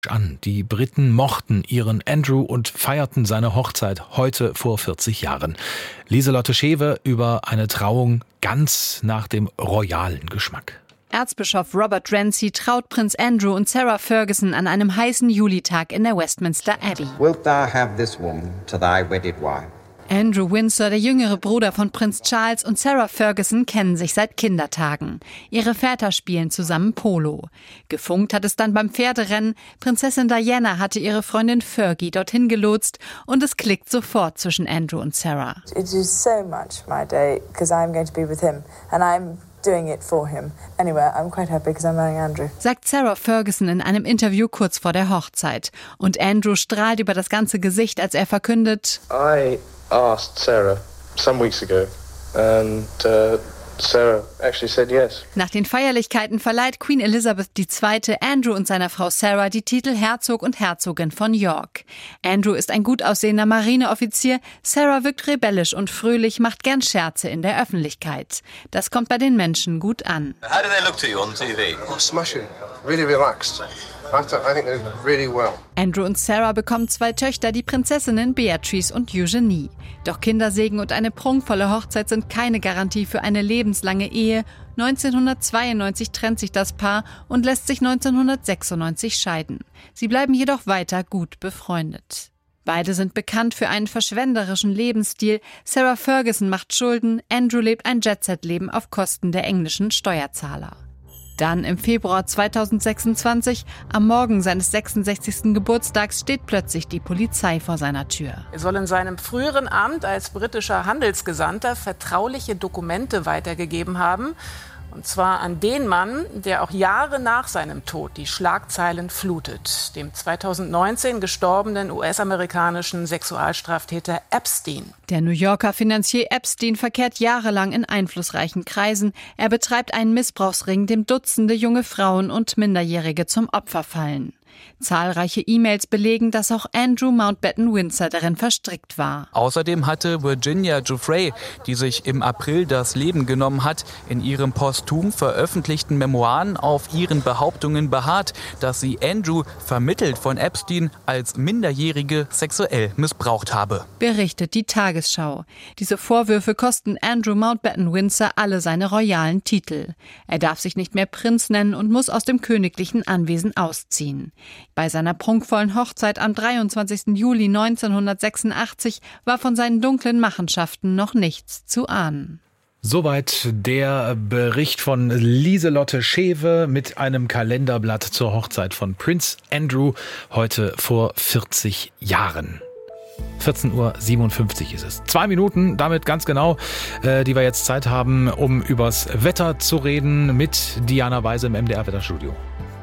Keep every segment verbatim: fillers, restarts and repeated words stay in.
an. Die Briten mochten ihren Andrew und feierten seine Hochzeit heute vor vierzig Jahren. Lieselotte Schewe über eine Trauung ganz nach dem royalen Geschmack. Erzbischof Robert Renzi traut Prinz Andrew und Sarah Ferguson an einem heißen Julitag in der Westminster Abbey. Wilt thou have this woman to thy wedded wife? Andrew Windsor, der jüngere Bruder von Prinz Charles, und Sarah Ferguson kennen sich seit Kindertagen. Ihre Väter spielen zusammen Polo. Gefunkt hat es dann beim Pferderennen. Prinzessin Diana hatte ihre Freundin Fergie dorthin gelotst und es klickt sofort zwischen Andrew und Sarah. It is so much my day because I'm going to be with him and I'm doing it for him. Anyway, I'm quite happy because I'm marrying Andrew. Sagt Sarah Ferguson in einem Interview kurz vor der Hochzeit. Und Andrew strahlt über das ganze Gesicht, als er verkündet: I asked Sarah some weeks ago and uh, Sarah actually said yes. Nach den Feierlichkeiten verleiht Queen Elizabeth die Zweite Andrew und seiner Frau Sarah die Titel Herzog und Herzogin von York. Andrew ist ein gut aussehender Marineoffizier, Sarah wirkt rebellisch und fröhlich, macht gern Scherze in der Öffentlichkeit. Das kommt bei den Menschen gut an. How do they look to you on T V? Oh, smashing. Really relaxed. I think they're really well. Andrew und Sarah bekommen zwei Töchter, die Prinzessinnen Beatrice und Eugenie. Doch Kindersegen und eine prunkvolle Hochzeit sind keine Garantie für eine lebenslange Ehe. neunzehnhundertzweiundneunzig trennt sich das Paar und lässt sich neunzehnhundertsechsundneunzig scheiden. Sie bleiben jedoch weiter gut befreundet. Beide sind bekannt für einen verschwenderischen Lebensstil. Sarah Ferguson macht Schulden, Andrew lebt ein Jet-Set-Leben auf Kosten der englischen Steuerzahler. Dann im Februar zweitausendsechsundzwanzig, am Morgen seines sechsundsechzigsten Geburtstags, steht plötzlich die Polizei vor seiner Tür. Er soll in seinem früheren Amt als britischer Handelsgesandter vertrauliche Dokumente weitergegeben haben. Und zwar an den Mann, der auch Jahre nach seinem Tod die Schlagzeilen flutet, dem zweitausendneunzehn gestorbenen U S-amerikanischen Sexualstraftäter Epstein. Der New Yorker Finanzier Epstein verkehrt jahrelang in einflussreichen Kreisen. Er betreibt einen Missbrauchsring, dem Dutzende junge Frauen und Minderjährige zum Opfer fallen. Zahlreiche E-Mails belegen, dass auch Andrew Mountbatten-Windsor darin verstrickt war. Außerdem hatte Virginia Giuffre, die sich im April das Leben genommen hat, in ihren posthum veröffentlichten Memoiren auf ihren Behauptungen beharrt, dass sie Andrew, vermittelt von Epstein, als Minderjährige sexuell missbraucht habe. Berichtet die Tagesschau. Diese Vorwürfe kosten Andrew Mountbatten-Windsor alle seine royalen Titel. Er darf sich nicht mehr Prinz nennen und muss aus dem königlichen Anwesen ausziehen. Bei seiner prunkvollen Hochzeit am dreiundzwanzigsten Juli neunzehnhundertsechsundachtzig war von seinen dunklen Machenschaften noch nichts zu ahnen. Soweit der Bericht von Lieselotte Schewe mit einem Kalenderblatt zur Hochzeit von Prinz Andrew heute vor vierzig Jahren. vierzehn Uhr siebenundfünfzig ist es. Zwei Minuten, damit ganz genau, äh, die wir jetzt Zeit haben, um übers Wetter zu reden mit Diana Weise im M D R-Wetterstudio.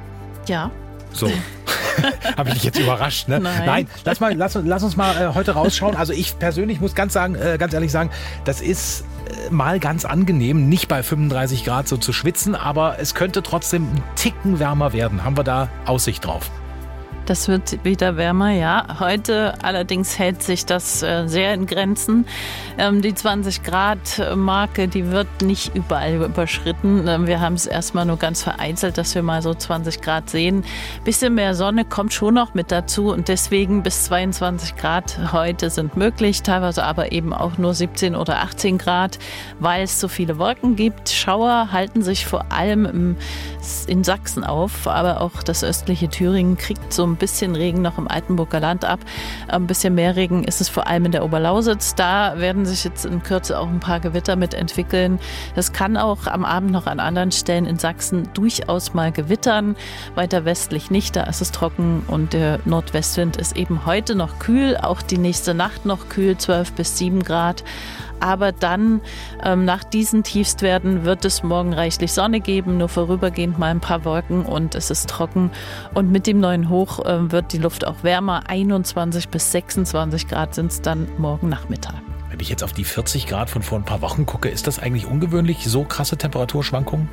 Ja. So, habe ich dich jetzt überrascht, ne? Nein. Nein, lass, mal, lass, lass uns mal äh, heute rausschauen. Also ich persönlich muss ganz, sagen, äh, ganz ehrlich sagen, das ist äh, mal ganz angenehm, nicht bei fünfunddreißig Grad so zu schwitzen, aber es könnte trotzdem ein Ticken wärmer werden. Haben wir da Aussicht drauf? Das wird wieder wärmer, ja. Heute allerdings hält sich das äh, sehr in Grenzen. Ähm, die zwanzig Grad Marke, die wird nicht überall überschritten. Ähm, wir haben es erstmal nur ganz vereinzelt, dass wir mal so zwanzig Grad sehen. Bisschen mehr Sonne kommt schon noch mit dazu und deswegen bis zweiundzwanzig Grad heute sind möglich, teilweise aber eben auch nur siebzehn oder achtzehn Grad, weil es so viele Wolken gibt. Schauer halten sich vor allem im, in Sachsen auf, aber auch das östliche Thüringen kriegt so ein bisschen Regen noch im Altenburger Land ab. Ein bisschen mehr Regen ist es vor allem in der Oberlausitz. Da werden sich jetzt in Kürze auch ein paar Gewitter mit entwickeln. Das kann auch am Abend noch an anderen Stellen in Sachsen durchaus mal gewittern. Weiter westlich nicht, da ist es trocken und der Nordwestwind ist eben heute noch kühl. Auch die nächste Nacht noch kühl, zwölf bis sieben Grad. Aber dann, ähm, nach diesen Tiefstwerten, wird es morgen reichlich Sonne geben, nur vorübergehend mal ein paar Wolken und es ist trocken. Und mit dem neuen Hoch ähm, wird die Luft auch wärmer. einundzwanzig bis sechsundzwanzig Grad sind es dann morgen Nachmittag. Wenn ich jetzt auf die vierzig Grad von vor ein paar Wochen gucke, ist das eigentlich ungewöhnlich, so krasse Temperaturschwankungen?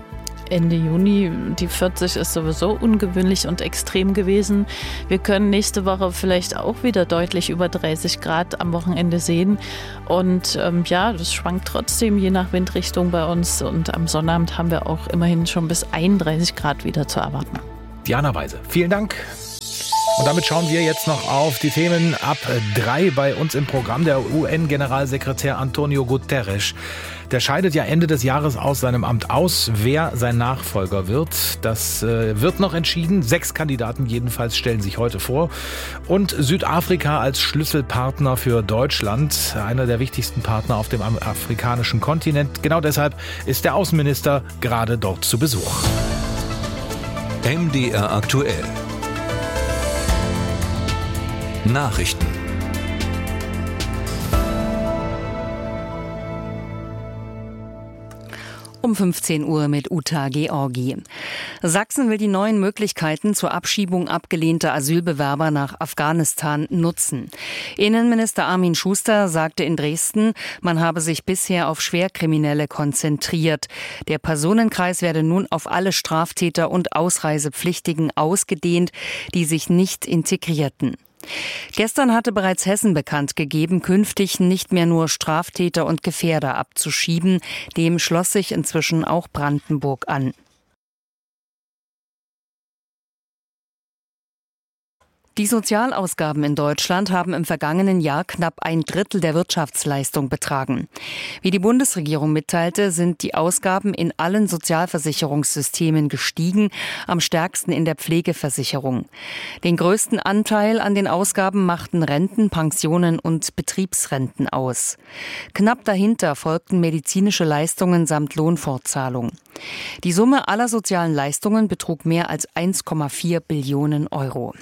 Ende Juni, die vierzig ist sowieso ungewöhnlich und extrem gewesen. Wir können nächste Woche vielleicht auch wieder deutlich über dreißig Grad am Wochenende sehen. Und ähm, ja, das schwankt trotzdem je nach Windrichtung bei uns. Und am Sonnabend haben wir auch immerhin schon bis einunddreißig Grad wieder zu erwarten. Diana Weise, vielen Dank. Und damit schauen wir jetzt noch auf die Themen ab drei bei uns im Programm. Der U N-Generalsekretär Antonio Guterres, der scheidet ja Ende des Jahres aus seinem Amt aus. Wer sein Nachfolger wird, das äh, wird noch entschieden. Sechs Kandidaten jedenfalls stellen sich heute vor. Und Südafrika als Schlüsselpartner für Deutschland, einer der wichtigsten Partner auf dem afrikanischen Kontinent. Genau deshalb ist der Außenminister gerade dort zu Besuch. M D R aktuell. Nachrichten. Um fünfzehn Uhr mit Uta Georgi. Sachsen will die neuen Möglichkeiten zur Abschiebung abgelehnter Asylbewerber nach Afghanistan nutzen. Innenminister Armin Schuster sagte in Dresden, man habe sich bisher auf Schwerkriminelle konzentriert. Der Personenkreis werde nun auf alle Straftäter und Ausreisepflichtigen ausgedehnt, die sich nicht integrierten. Gestern hatte bereits Hessen bekannt gegeben, künftig nicht mehr nur Straftäter und Gefährder abzuschieben. Dem schloss sich inzwischen auch Brandenburg an. Die Sozialausgaben in Deutschland haben im vergangenen Jahr knapp ein Drittel der Wirtschaftsleistung betragen. Wie die Bundesregierung mitteilte, sind die Ausgaben in allen Sozialversicherungssystemen gestiegen, am stärksten in der Pflegeversicherung. Den größten Anteil an den Ausgaben machten Renten, Pensionen und Betriebsrenten aus. Knapp dahinter folgten medizinische Leistungen samt Lohnfortzahlung. Die Summe aller sozialen Leistungen betrug mehr als eins Komma vier Billionen Euro.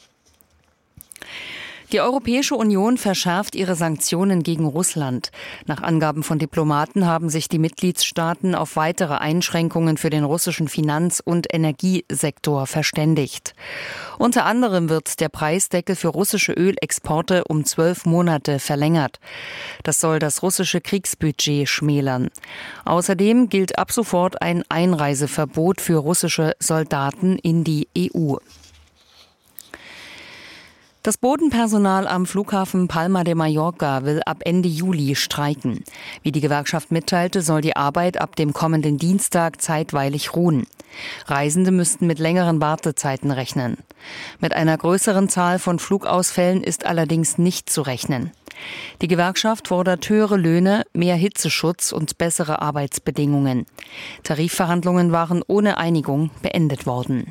Die Europäische Union verschärft ihre Sanktionen gegen Russland. Nach Angaben von Diplomaten haben sich die Mitgliedstaaten auf weitere Einschränkungen für den russischen Finanz- und Energiesektor verständigt. Unter anderem wird der Preisdeckel für russische Ölexporte um zwölf Monate verlängert. Das soll das russische Kriegsbudget schmälern. Außerdem gilt ab sofort ein Einreiseverbot für russische Soldaten in die E U. Das Bodenpersonal am Flughafen Palma de Mallorca will ab Ende Juli streiken. Wie die Gewerkschaft mitteilte, soll die Arbeit ab dem kommenden Dienstag zeitweilig ruhen. Reisende müssten mit längeren Wartezeiten rechnen. Mit einer größeren Zahl von Flugausfällen ist allerdings nicht zu rechnen. Die Gewerkschaft fordert höhere Löhne, mehr Hitzeschutz und bessere Arbeitsbedingungen. Tarifverhandlungen waren ohne Einigung beendet worden.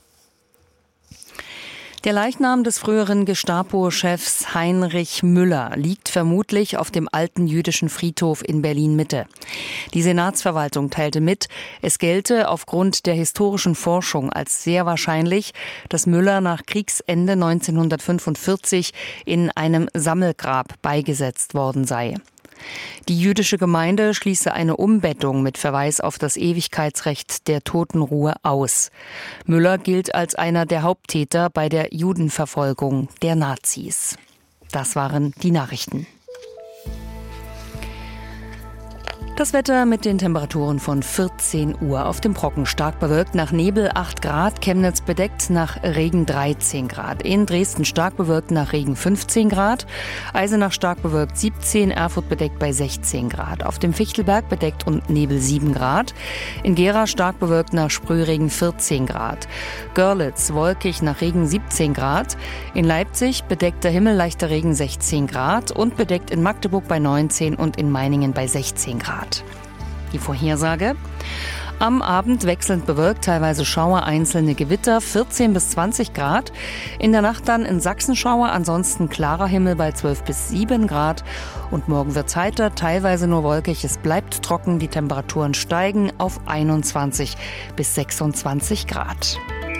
Der Leichnam des früheren Gestapo-Chefs Heinrich Müller liegt vermutlich auf dem alten jüdischen Friedhof in Berlin-Mitte. Die Senatsverwaltung teilte mit, es gelte aufgrund der historischen Forschung als sehr wahrscheinlich, dass Müller nach Kriegsende neunzehnhundertfünfundvierzig in einem Sammelgrab beigesetzt worden sei. Die jüdische Gemeinde schließe eine Umbettung mit Verweis auf das Ewigkeitsrecht der Totenruhe aus. Müller gilt als einer der Haupttäter bei der Judenverfolgung der Nazis. Das waren die Nachrichten. Das Wetter mit den Temperaturen von vierzehn Uhr. Auf dem Brocken stark bewölkt, nach Nebel acht Grad, Chemnitz bedeckt, nach Regen dreizehn Grad. In Dresden stark bewölkt, nach Regen fünfzehn Grad. Eisenach stark bewölkt siebzehn, Erfurt bedeckt bei sechzehn Grad. Auf dem Fichtelberg bedeckt und Nebel sieben Grad. In Gera stark bewölkt, nach Sprühregen vierzehn Grad. Görlitz wolkig, nach Regen siebzehn Grad. In Leipzig bedeckter Himmel, leichter Regen sechzehn Grad. Und bedeckt in Magdeburg bei neunzehn und in Meiningen bei sechzehn Grad. Die Vorhersage: Am Abend wechselnd bewölkt, teilweise Schauer, einzelne Gewitter, vierzehn bis zwanzig Grad. In der Nacht dann in Sachsen Schauer, ansonsten klarer Himmel bei zwölf bis sieben Grad. Und morgen wird's heiter, teilweise nur wolkig, es bleibt trocken, die Temperaturen steigen auf einundzwanzig bis sechsundzwanzig Grad.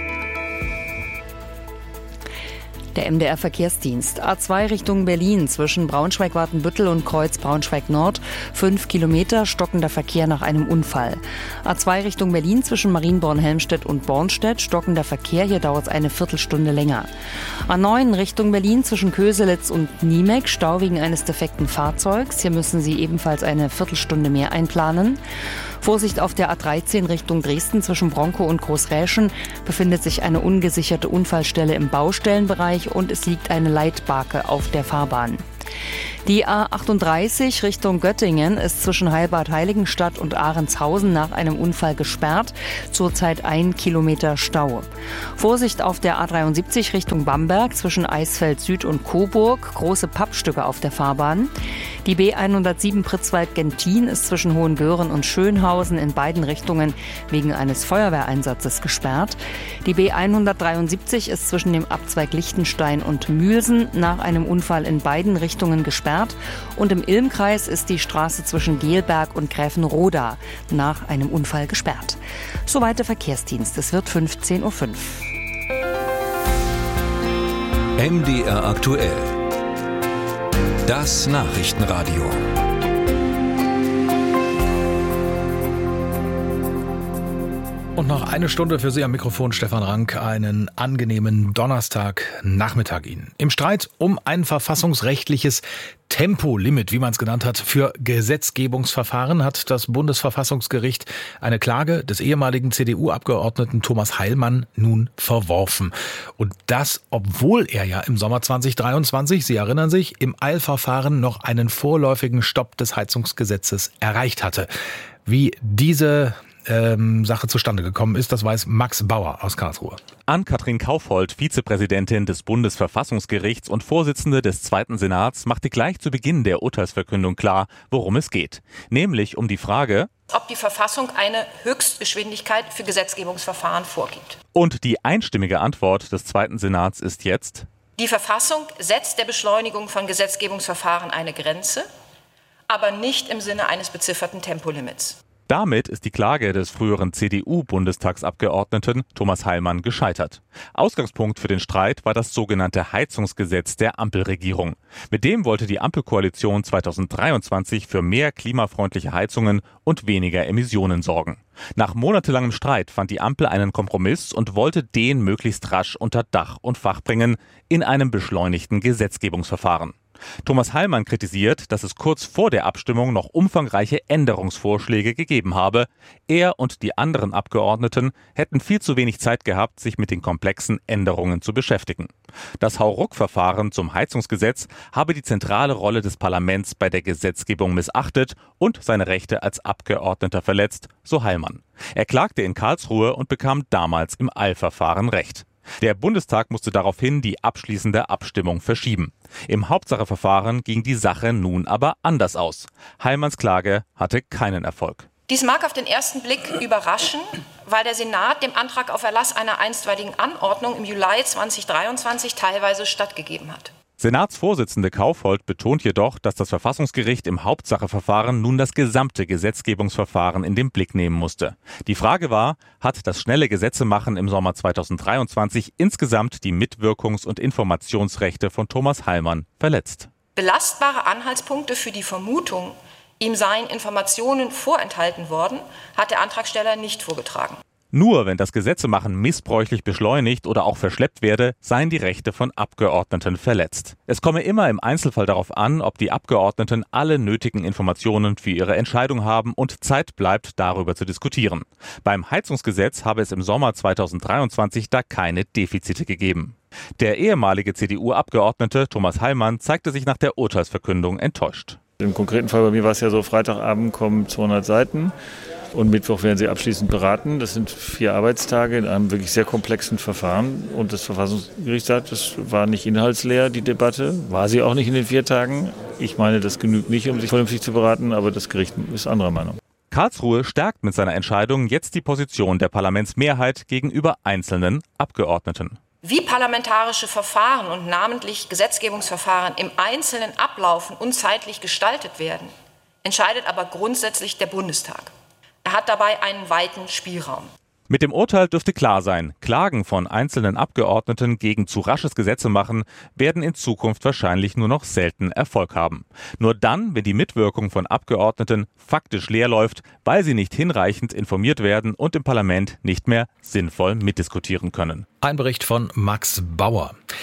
Der M D R-Verkehrsdienst. A zwei Richtung Berlin zwischen Braunschweig-Watenbüttel und Kreuz Braunschweig-Nord. Fünf Kilometer, stockender Verkehr nach einem Unfall. A zwei Richtung Berlin zwischen Marienborn-Helmstedt und Bornstedt. Stockender Verkehr, hier dauert es eine Viertelstunde länger. A neun Richtung Berlin zwischen Köselitz und Niemek. Stau wegen eines defekten Fahrzeugs. Hier müssen Sie ebenfalls eine Viertelstunde mehr einplanen. Vorsicht auf der A dreizehn Richtung Dresden zwischen Bronkow und Großräschen befindet sich eine ungesicherte Unfallstelle im Baustellenbereich und es liegt eine Leitbarke auf der Fahrbahn. Die A achtunddreißig Richtung Göttingen ist zwischen Heilbad Heiligenstadt und Ahrenshausen nach einem Unfall gesperrt. Zurzeit ein Kilometer Stau. Vorsicht auf der A dreiundsiebzig Richtung Bamberg zwischen Eisfeld Süd und Coburg. Große Pappstücke auf der Fahrbahn. Die B hundertsieben Pritzwalk-Gentin ist zwischen Hohenböhren und Schönhausen in beiden Richtungen wegen eines Feuerwehreinsatzes gesperrt. Die B hundertdreiundsiebzig ist zwischen dem Abzweig Lichtenstein und Mühlsen nach einem Unfall in beiden Richtungen gesperrt. Und im Ilmkreis ist die Straße zwischen Gelberg und Gräfenroda nach einem Unfall gesperrt. Soweit der Verkehrsdienst. Es wird fünfzehn Uhr fünf. M D R aktuell. Das Nachrichtenradio. Und noch eine Stunde für Sie am Mikrofon, Stefan Rank. Einen angenehmen Donnerstagnachmittag Ihnen. Im Streit um ein verfassungsrechtliches Tempolimit, wie man es genannt hat, für Gesetzgebungsverfahren hat das Bundesverfassungsgericht eine Klage des ehemaligen C D U-Abgeordneten Thomas Heilmann nun verworfen. Und das, obwohl er ja im Sommer zweitausenddreiundzwanzig, Sie erinnern sich, im Eilverfahren noch einen vorläufigen Stopp des Heizungsgesetzes erreicht hatte. Wie diese Ähm, Sache zustande gekommen ist, das weiß Max Bauer aus Karlsruhe. Ann-Kathrin Kaufhold, Vizepräsidentin des Bundesverfassungsgerichts und Vorsitzende des Zweiten Senats, machte gleich zu Beginn der Urteilsverkündung klar, worum es geht. Nämlich um die Frage, ob die Verfassung eine Höchstgeschwindigkeit für Gesetzgebungsverfahren vorgibt. Und die einstimmige Antwort des Zweiten Senats ist jetzt: Die Verfassung setzt der Beschleunigung von Gesetzgebungsverfahren eine Grenze, aber nicht im Sinne eines bezifferten Tempolimits. Damit ist die Klage des früheren C D U-Bundestagsabgeordneten Thomas Heilmann gescheitert. Ausgangspunkt für den Streit war das sogenannte Heizungsgesetz der Ampelregierung. Mit dem wollte die Ampelkoalition zweitausenddreiundzwanzig für mehr klimafreundliche Heizungen und weniger Emissionen sorgen. Nach monatelangem Streit fand die Ampel einen Kompromiss und wollte den möglichst rasch unter Dach und Fach bringen in einem beschleunigten Gesetzgebungsverfahren. Thomas Heilmann kritisiert, dass es kurz vor der Abstimmung noch umfangreiche Änderungsvorschläge gegeben habe. Er und die anderen Abgeordneten hätten viel zu wenig Zeit gehabt, sich mit den komplexen Änderungen zu beschäftigen. Das Hauruck-Verfahren zum Heizungsgesetz habe die zentrale Rolle des Parlaments bei der Gesetzgebung missachtet und seine Rechte als Abgeordneter verletzt, so Heilmann. Er klagte in Karlsruhe und bekam damals im Eilverfahren Recht. Der Bundestag musste daraufhin die abschließende Abstimmung verschieben. Im Hauptsacheverfahren ging die Sache nun aber anders aus. Heilmanns Klage hatte keinen Erfolg. Dies mag auf den ersten Blick überraschen, weil der Senat dem Antrag auf Erlass einer einstweiligen Anordnung im Juli zweitausenddreiundzwanzig teilweise stattgegeben hat. Senatsvorsitzende Kaufhold betont jedoch, dass das Verfassungsgericht im Hauptsacheverfahren nun das gesamte Gesetzgebungsverfahren in den Blick nehmen musste. Die Frage war, hat das schnelle Gesetzemachen im Sommer zweitausenddreiundzwanzig insgesamt die Mitwirkungs- und Informationsrechte von Thomas Heilmann verletzt? Belastbare Anhaltspunkte für die Vermutung, ihm seien Informationen vorenthalten worden, hat der Antragsteller nicht vorgetragen. Nur wenn das Gesetzemachen missbräuchlich beschleunigt oder auch verschleppt werde, seien die Rechte von Abgeordneten verletzt. Es komme immer im Einzelfall darauf an, ob die Abgeordneten alle nötigen Informationen für ihre Entscheidung haben und Zeit bleibt, darüber zu diskutieren. Beim Heizungsgesetz habe es im Sommer zweitausenddreiundzwanzig da keine Defizite gegeben. Der ehemalige C D U-Abgeordnete Thomas Heilmann zeigte sich nach der Urteilsverkündung enttäuscht. Im konkreten Fall bei mir war es ja so, Freitagabend kommen zweihundert Seiten. Und Mittwoch werden sie abschließend beraten. Das sind vier Arbeitstage in einem wirklich sehr komplexen Verfahren. Und das Verfassungsgericht sagt, das war nicht inhaltsleer, die Debatte. War sie auch nicht in den vier Tagen. Ich meine, das genügt nicht, um sich vernünftig zu beraten, aber das Gericht ist anderer Meinung. Karlsruhe stärkt mit seiner Entscheidung jetzt die Position der Parlamentsmehrheit gegenüber einzelnen Abgeordneten. Wie parlamentarische Verfahren und namentlich Gesetzgebungsverfahren im Einzelnen ablaufen und zeitlich gestaltet werden, entscheidet aber grundsätzlich der Bundestag. Er hat dabei einen weiten Spielraum. Mit dem Urteil dürfte klar sein, Klagen von einzelnen Abgeordneten gegen zu rasches Gesetzemachen werden in Zukunft wahrscheinlich nur noch selten Erfolg haben. Nur dann, wenn die Mitwirkung von Abgeordneten faktisch leer läuft, weil sie nicht hinreichend informiert werden und im Parlament nicht mehr sinnvoll mitdiskutieren können. Ein Bericht von Max Bauer.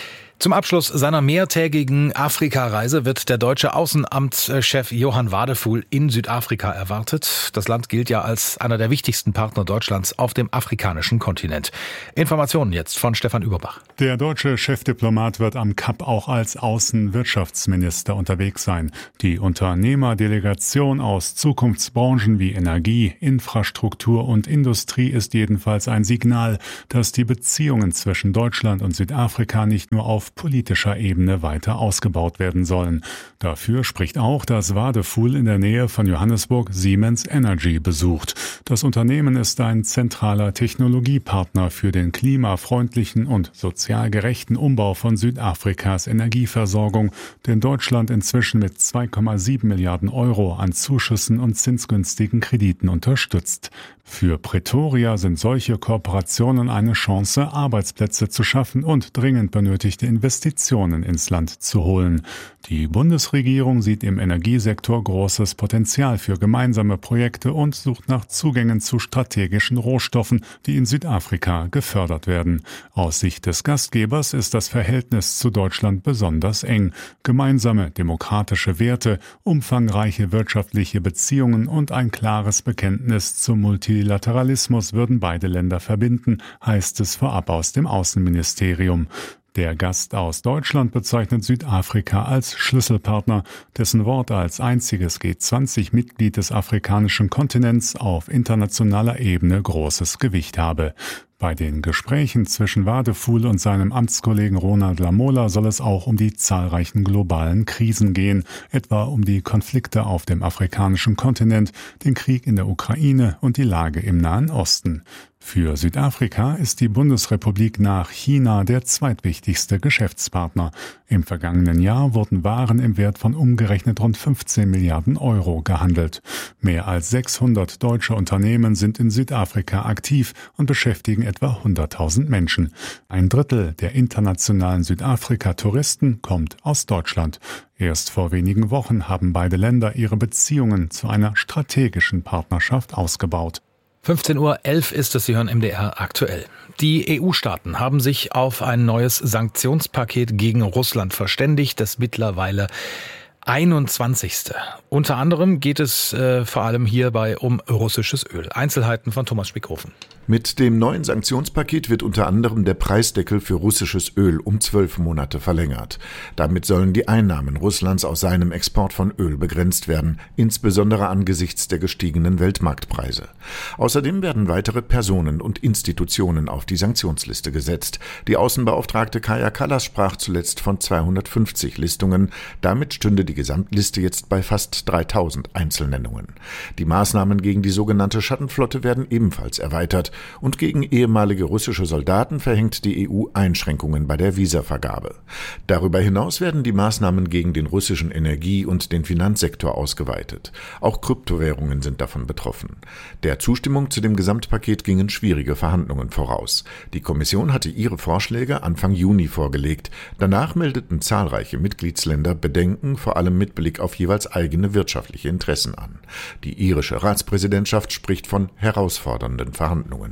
Zum Abschluss seiner mehrtägigen Afrika-Reise wird der deutsche Außenamtschef Johann Wadefuhl in Südafrika erwartet. Das Land gilt ja als einer der wichtigsten Partner Deutschlands auf dem afrikanischen Kontinent. Informationen jetzt von Stefan Überbach. Der deutsche Chefdiplomat wird am Kap auch als Außenwirtschaftsminister unterwegs sein. Die Unternehmerdelegation aus Zukunftsbranchen wie Energie, Infrastruktur und Industrie ist jedenfalls ein Signal, dass die Beziehungen zwischen Deutschland und Südafrika nicht nur auf politischer Ebene weiter ausgebaut werden sollen. Dafür spricht auch, dass Wadefuhl in der Nähe von Johannesburg Siemens Energy besucht. Das Unternehmen ist ein zentraler Technologiepartner für den klimafreundlichen und sozial gerechten Umbau von Südafrikas Energieversorgung, den Deutschland inzwischen mit zwei Komma sieben Milliarden Euro an Zuschüssen und zinsgünstigen Krediten unterstützt. Für Pretoria sind solche Kooperationen eine Chance, Arbeitsplätze zu schaffen und dringend benötigte Investitionen ins Land zu holen. Die Bundesregierung sieht im Energiesektor großes Potenzial für gemeinsame Projekte und sucht nach Zugängen zu strategischen Rohstoffen, die in Südafrika gefördert werden. Aus Sicht des Gastgebers ist das Verhältnis zu Deutschland besonders eng. Gemeinsame demokratische Werte, umfangreiche wirtschaftliche Beziehungen und ein klares Bekenntnis zum Multilateralismus würden beide Länder verbinden, heißt es vorab aus dem Außenministerium. Der Gast aus Deutschland bezeichnet Südafrika als Schlüsselpartner, dessen Wort als einziges G zwanzig Mitglied des afrikanischen Kontinents auf internationaler Ebene großes Gewicht habe. Bei den Gesprächen zwischen Wadefuhl und seinem Amtskollegen Ronald Lamola soll es auch um die zahlreichen globalen Krisen gehen, etwa um die Konflikte auf dem afrikanischen Kontinent, den Krieg in der Ukraine und die Lage im Nahen Osten. Für Südafrika ist die Bundesrepublik nach China der zweitwichtigste Geschäftspartner. Im vergangenen Jahr wurden Waren im Wert von umgerechnet rund fünfzehn Milliarden Euro gehandelt. Mehr als sechshundert deutsche Unternehmen sind in Südafrika aktiv und beschäftigen etwa hunderttausend Menschen. Ein Drittel der internationalen Südafrika-Touristen kommt aus Deutschland. Erst vor wenigen Wochen haben beide Länder ihre Beziehungen zu einer strategischen Partnerschaft ausgebaut. fünfzehn Uhr elf ist es, Sie hören M D R aktuell. Die E U-Staaten haben sich auf ein neues Sanktionspaket gegen Russland verständigt, das mittlerweile einundzwanzigste. Unter anderem geht es äh, vor allem hierbei um russisches Öl. Einzelheiten von Thomas Spickhofen. Mit dem neuen Sanktionspaket wird unter anderem der Preisdeckel für russisches Öl um zwölf Monate verlängert. Damit sollen die Einnahmen Russlands aus seinem Export von Öl begrenzt werden, insbesondere angesichts der gestiegenen Weltmarktpreise. Außerdem werden weitere Personen und Institutionen auf die Sanktionsliste gesetzt. Die Außenbeauftragte Kaja Kallas sprach zuletzt von zweihundertfünfzig Listungen. Damit stünde die Gesamtliste jetzt bei fast dreitausend Einzelnennungen. Die Maßnahmen gegen die sogenannte Schattenflotte werden ebenfalls erweitert. Und gegen ehemalige russische Soldaten verhängt die E U Einschränkungen bei der Visavergabe. Darüber hinaus werden die Maßnahmen gegen den russischen Energie- und den Finanzsektor ausgeweitet. Auch Kryptowährungen sind davon betroffen. Der Zustimmung zu dem Gesamtpaket gingen schwierige Verhandlungen voraus. Die Kommission hatte ihre Vorschläge Anfang Juni vorgelegt. Danach meldeten zahlreiche Mitgliedsländer Bedenken, vor allem mit Blick auf jeweils eigene wirtschaftliche Interessen an. Die irische Ratspräsidentschaft spricht von herausfordernden Verhandlungen.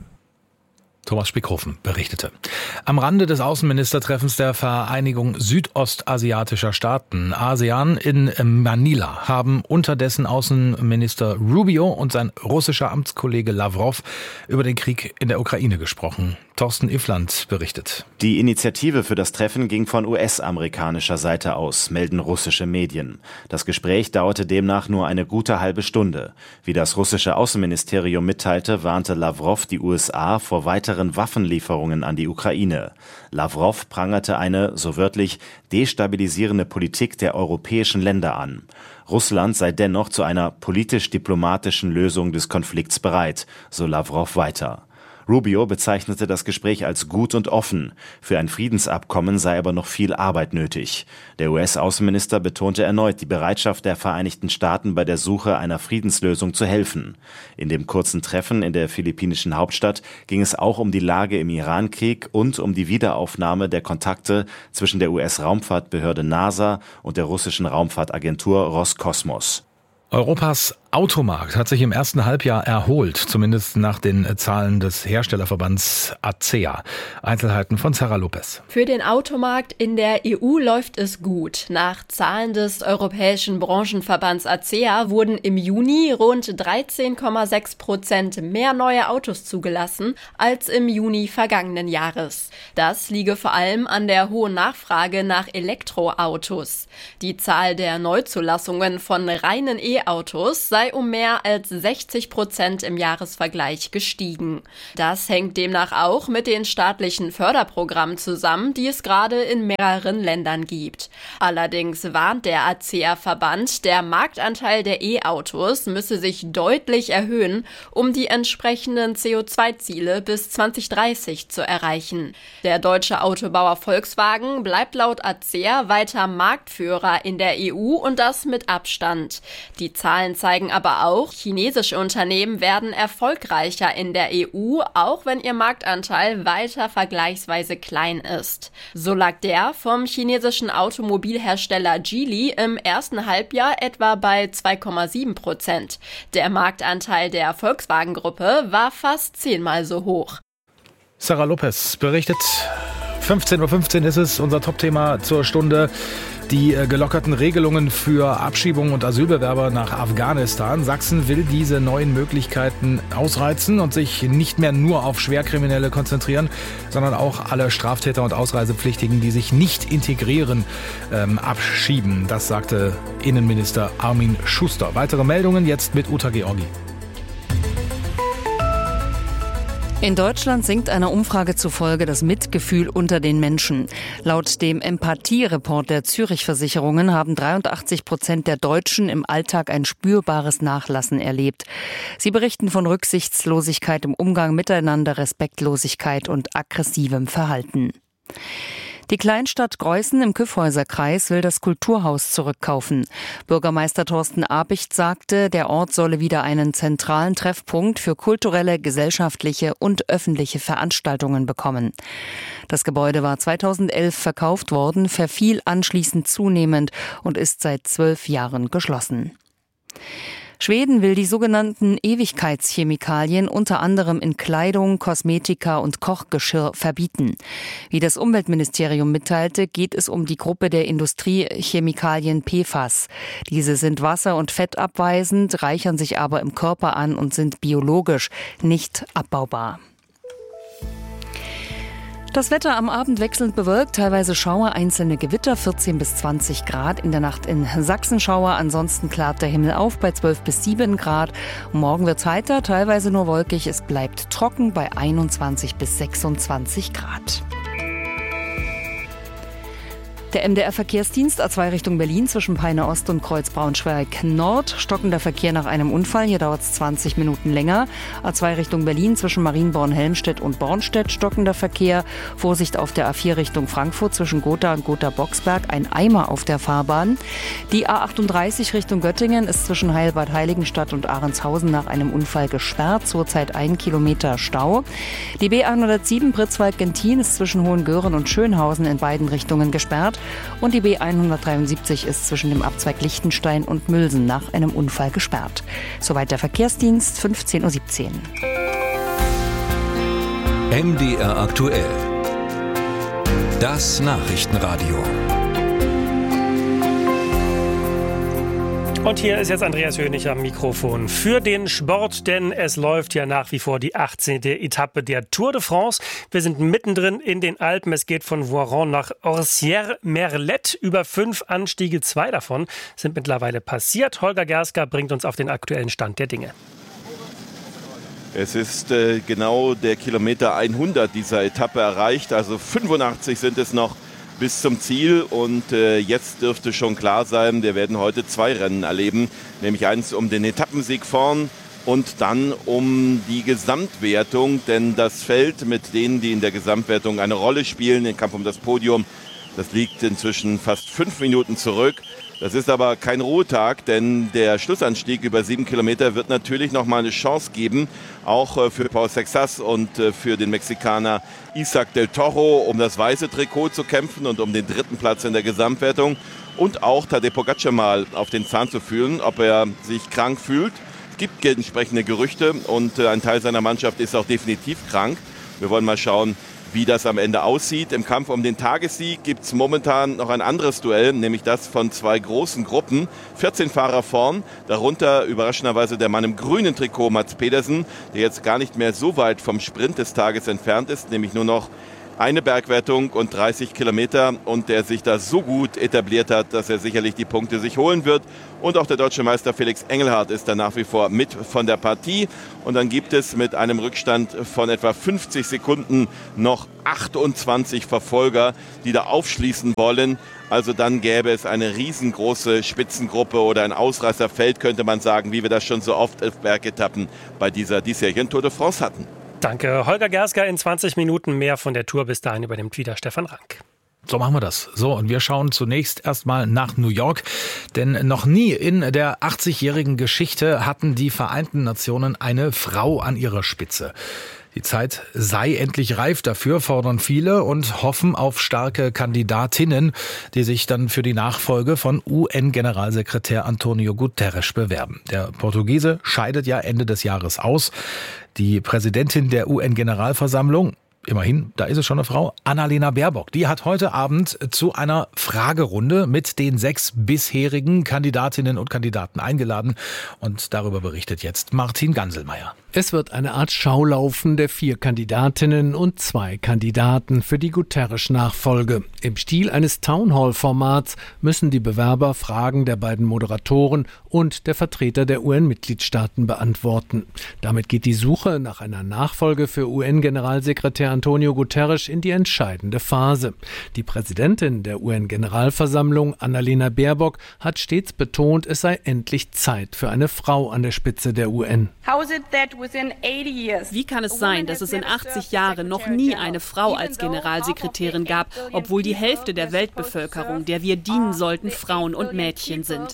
Thomas Spickhofen berichtete. Am Rande des Außenministertreffens der Vereinigung südostasiatischer Staaten, ASEAN, in Manila haben unterdessen Außenminister Rubio und sein russischer Amtskollege Lavrov über den Krieg in der Ukraine gesprochen. Thorsten Iffland berichtet. Die Initiative für das Treffen ging von U S-amerikanischer Seite aus, melden russische Medien. Das Gespräch dauerte demnach nur eine gute halbe Stunde. Wie das russische Außenministerium mitteilte, warnte Lavrov die U S A vor weiteren Waffenlieferungen an die Ukraine. Lavrov prangerte eine, so wörtlich, destabilisierende Politik der europäischen Länder an. Russland sei dennoch zu einer politisch-diplomatischen Lösung des Konflikts bereit, so Lavrov weiter. Rubio bezeichnete das Gespräch als gut und offen. Für ein Friedensabkommen sei aber noch viel Arbeit nötig. Der U S-Außenminister betonte erneut die Bereitschaft der Vereinigten Staaten bei der Suche einer Friedenslösung zu helfen. In dem kurzen Treffen in der philippinischen Hauptstadt ging es auch um die Lage im Irankrieg und um die Wiederaufnahme der Kontakte zwischen der U S-Raumfahrtbehörde NASA und der russischen Raumfahrtagentur Roskosmos. Europas Automarkt hat sich im ersten Halbjahr erholt, zumindest nach den Zahlen des Herstellerverbands A C E A. Einzelheiten von Sarah Lopez. Für den Automarkt in der E U läuft es gut. Nach Zahlen des Europäischen Branchenverbands A C E A wurden im Juni rund dreizehn Komma sechs Prozent mehr neue Autos zugelassen als im Juni vergangenen Jahres. Das liege vor allem an der hohen Nachfrage nach Elektroautos. Die Zahl der Neuzulassungen von reinen E-Autos sei um mehr als sechzig Prozent im Jahresvergleich gestiegen. Das hängt demnach auch mit den staatlichen Förderprogrammen zusammen, die es gerade in mehreren Ländern gibt. Allerdings warnt der A C E A-Verband, der Marktanteil der E-Autos müsse sich deutlich erhöhen, um die entsprechenden C O zwei Ziele bis zwanzig dreißig zu erreichen. Der deutsche Autobauer Volkswagen bleibt laut A C E A weiter Marktführer in der E U und das mit Abstand. Die Zahlen zeigen aber auch, chinesische Unternehmen werden erfolgreicher in der E U, auch wenn ihr Marktanteil weiter vergleichsweise klein ist. So lag der vom chinesischen Automobilhersteller Geely im ersten Halbjahr etwa bei zwei Komma sieben Prozent. Der Marktanteil der Volkswagen-Gruppe war fast zehnmal so hoch. Sarah Lopez berichtet. fünfzehn Uhr fünfzehn ist es, unser Topthema zur Stunde. Die gelockerten Regelungen für Abschiebung und Asylbewerber nach Afghanistan. Sachsen will diese neuen Möglichkeiten ausreizen und sich nicht mehr nur auf Schwerkriminelle konzentrieren, sondern auch alle Straftäter und Ausreisepflichtigen, die sich nicht integrieren, ähm, abschieben. Das sagte Innenminister Armin Schuster. Weitere Meldungen jetzt mit Uta Georgi. In Deutschland sinkt einer Umfrage zufolge das Mitgefühl unter den Menschen. Laut dem Empathie-Report der Zürich-Versicherungen haben dreiundachtzig Prozent der Deutschen im Alltag ein spürbares Nachlassen erlebt. Sie berichten von Rücksichtslosigkeit im Umgang miteinander, Respektlosigkeit und aggressivem Verhalten. Die Kleinstadt Greußen im Kyffhäuserkreis will das Kulturhaus zurückkaufen. Bürgermeister Thorsten Abicht sagte, der Ort solle wieder einen zentralen Treffpunkt für kulturelle, gesellschaftliche und öffentliche Veranstaltungen bekommen. Das Gebäude war zweitausendelf verkauft worden, verfiel anschließend zunehmend und ist seit zwölf Jahren geschlossen. Schweden will die sogenannten Ewigkeitschemikalien unter anderem in Kleidung, Kosmetika und Kochgeschirr verbieten. Wie das Umweltministerium mitteilte, geht es um die Gruppe der Industriechemikalien P F A S. Diese sind wasser- und fettabweisend, reichern sich aber im Körper an und sind biologisch nicht abbaubar. Das Wetter am Abend wechselnd bewölkt, teilweise Schauer, einzelne Gewitter, vierzehn bis zwanzig Grad. In der Nacht in Sachsen Schauer, ansonsten klart der Himmel auf bei zwölf bis sieben Grad. Morgen wird's heiter, teilweise nur wolkig. Es bleibt trocken bei einundzwanzig bis sechsundzwanzig Grad. Der M D R-Verkehrsdienst A zwei Richtung Berlin zwischen Peine Ost und Kreuz Braunschweig Nord. Stockender Verkehr nach einem Unfall. Hier dauert es zwanzig Minuten länger. A zwei Richtung Berlin zwischen Marienborn-Helmstedt und Bornstedt. Stockender Verkehr. Vorsicht auf der A vier Richtung Frankfurt zwischen Gotha und Gotha-Boxberg. Ein Eimer auf der Fahrbahn. Die A achtunddreißig Richtung Göttingen ist zwischen Heilbad Heiligenstadt und Ahrenshausen nach einem Unfall gesperrt. Zurzeit ein Kilometer Stau. Die B hundertsieben Pritzwalk-Gentin ist zwischen Hohengören und Schönhausen in beiden Richtungen gesperrt. Und die B hundertdreiundsiebzig ist zwischen dem Abzweig Lichtenstein und Mülsen nach einem Unfall gesperrt. Soweit der Verkehrsdienst, fünfzehn Uhr siebzehn. M D R aktuell. Das Nachrichtenradio. Und hier ist jetzt Andreas Hönig am Mikrofon für den Sport, denn es läuft ja nach wie vor die achtzehnte Etappe der Tour de France. Wir sind mittendrin in den Alpen. Es geht von Voiron nach Orsières-Merlet. Über fünf Anstiege, zwei davon sind mittlerweile passiert. Holger Gerska bringt uns auf den aktuellen Stand der Dinge. Es ist äh, genau der Kilometer hundert dieser Etappe erreicht, also fünfundachtzig sind es noch bis zum Ziel und äh, jetzt dürfte schon klar sein, wir werden heute zwei Rennen erleben, nämlich eins um den Etappensieg vorn und dann um die Gesamtwertung, denn das Feld mit denen, die in der Gesamtwertung eine Rolle spielen, den Kampf um das Podium, Das liegt inzwischen fast fünf Minuten zurück. Das ist aber kein Ruhetag, denn der Schlussanstieg über sieben Kilometer wird natürlich noch mal eine Chance geben, auch für Paul Seixas und für den Mexikaner Isaac del Toro, um das weiße Trikot zu kämpfen und um den dritten Platz in der Gesamtwertung. Und auch Tadej Pogačar mal auf den Zahn zu fühlen, ob er sich krank fühlt. Es gibt entsprechende Gerüchte und ein Teil seiner Mannschaft ist auch definitiv krank. Wir wollen mal schauen, wie das am Ende aussieht. Im Kampf um den Tagessieg gibt es momentan noch ein anderes Duell, nämlich das von zwei großen Gruppen. vierzehn Fahrer vorn, darunter überraschenderweise der Mann im grünen Trikot, Mads Pedersen, der jetzt gar nicht mehr so weit vom Sprint des Tages entfernt ist, nämlich nur noch eine Bergwertung und dreißig Kilometer und der sich da so gut etabliert hat, dass er sicherlich die Punkte sich holen wird. Und auch der deutsche Meister Felix Engelhardt ist da nach wie vor mit von der Partie. Und dann gibt es mit einem Rückstand von etwa fünfzig Sekunden noch achtundzwanzig Verfolger, die da aufschließen wollen. Also dann gäbe es eine riesengroße Spitzengruppe oder ein Ausreißerfeld, könnte man sagen, wie wir das schon so oft auf Bergetappen bei dieser diesjährigen Tour de France hatten. Danke, Holger Gersker. In zwanzig Minuten mehr von der Tour. Bis dahin übernimmt wieder Stefan Rank. So machen wir das. So, und wir schauen zunächst erstmal nach New York, denn noch nie in der achtzigjährigen Geschichte hatten die Vereinten Nationen eine Frau an ihrer Spitze. Die Zeit sei endlich reif dafür, fordern viele und hoffen auf starke Kandidatinnen, die sich dann für die Nachfolge von U N-Generalsekretär Antonio Guterres bewerben. Der Portugiese scheidet ja Ende des Jahres aus. Die Präsidentin der U N-Generalversammlung, immerhin, da ist es schon eine Frau, Annalena Baerbock, die hat heute Abend zu einer Fragerunde mit den sechs bisherigen Kandidatinnen und Kandidaten eingeladen. Und darüber berichtet jetzt Martin Ganselmeier. Es wird eine Art Schaulaufen der vier Kandidatinnen und zwei Kandidaten für die Guterres-Nachfolge. Im Stil eines Townhall-Formats müssen die Bewerber Fragen der beiden Moderatoren und der Vertreter der U N-Mitgliedstaaten beantworten. Damit geht die Suche nach einer Nachfolge für U N-Generalsekretär Antonio Guterres in die entscheidende Phase. Die Präsidentin der U N-Generalversammlung, Annalena Baerbock, hat stets betont, es sei endlich Zeit für eine Frau an der Spitze der U N. Wie kann es sein, dass es in achtzig Jahren noch nie eine Frau als Generalsekretärin gab, obwohl die Hälfte der Weltbevölkerung, der wir dienen sollten, Frauen und Mädchen sind?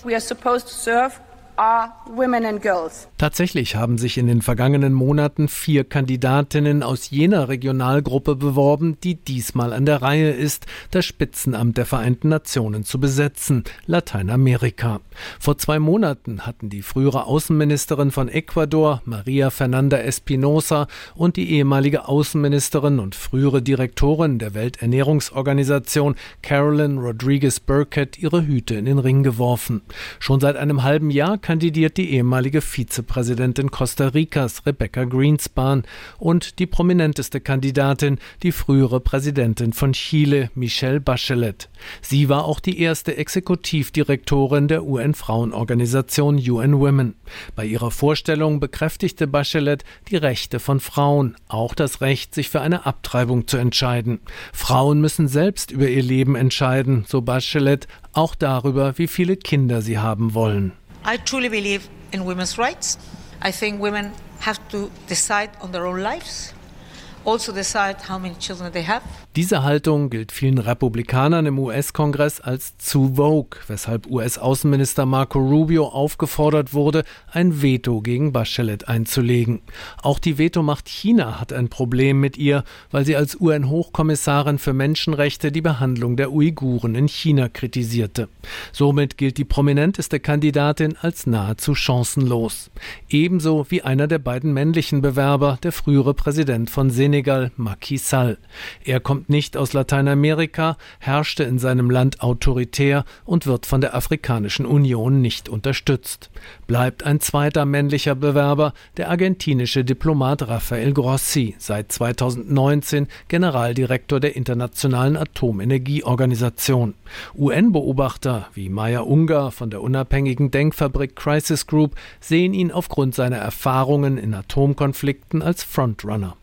Tatsächlich haben sich in den vergangenen Monaten vier Kandidatinnen aus jener Regionalgruppe beworben, die diesmal an der Reihe ist, das Spitzenamt der Vereinten Nationen zu besetzen, Lateinamerika. Vor zwei Monaten hatten die frühere Außenministerin von Ecuador, Maria Fernanda Espinosa, und die ehemalige Außenministerin und frühere Direktorin der Welternährungsorganisation, Carolyn Rodriguez Burkett, ihre Hüte in den Ring geworfen. Schon seit einem halben Jahr kandidiert die ehemalige Vizepräsidentin Costa Ricas, Rebecca Greenspan, und die prominenteste Kandidatin, die frühere Präsidentin von Chile, Michelle Bachelet. Sie war auch die erste Exekutivdirektorin der U N-Frauenorganisation U N Women. Bei ihrer Vorstellung bekräftigte Bachelet die Rechte von Frauen, auch das Recht, sich für eine Abtreibung zu entscheiden. Frauen müssen selbst über ihr Leben entscheiden, so Bachelet, auch darüber, wie viele Kinder sie haben wollen. I truly believe in women's rights. I think women have to decide on their own lives. Also decide how many children they have. Diese Haltung gilt vielen Republikanern im U S-Kongress als zu vogue, weshalb U S-Außenminister Marco Rubio aufgefordert wurde, ein Veto gegen Bachelet einzulegen. Auch die Vetomacht China hat ein Problem mit ihr, weil sie als U N-Hochkommissarin für Menschenrechte die Behandlung der Uiguren in China kritisierte. Somit gilt die prominenteste Kandidatin als nahezu chancenlos. Ebenso wie einer der beiden männlichen Bewerber, der frühere Präsident von Senegal, Macky Sall. Er kommt nicht aus Lateinamerika, herrschte in seinem Land autoritär und wird von der Afrikanischen Union nicht unterstützt. Bleibt ein zweiter männlicher Bewerber, der argentinische Diplomat Rafael Grossi, seit zweitausendneunzehn Generaldirektor der Internationalen Atomenergieorganisation. U N-Beobachter wie Maya Ungar von der unabhängigen Denkfabrik Crisis Group sehen ihn aufgrund seiner Erfahrungen in Atomkonflikten als Frontrunner.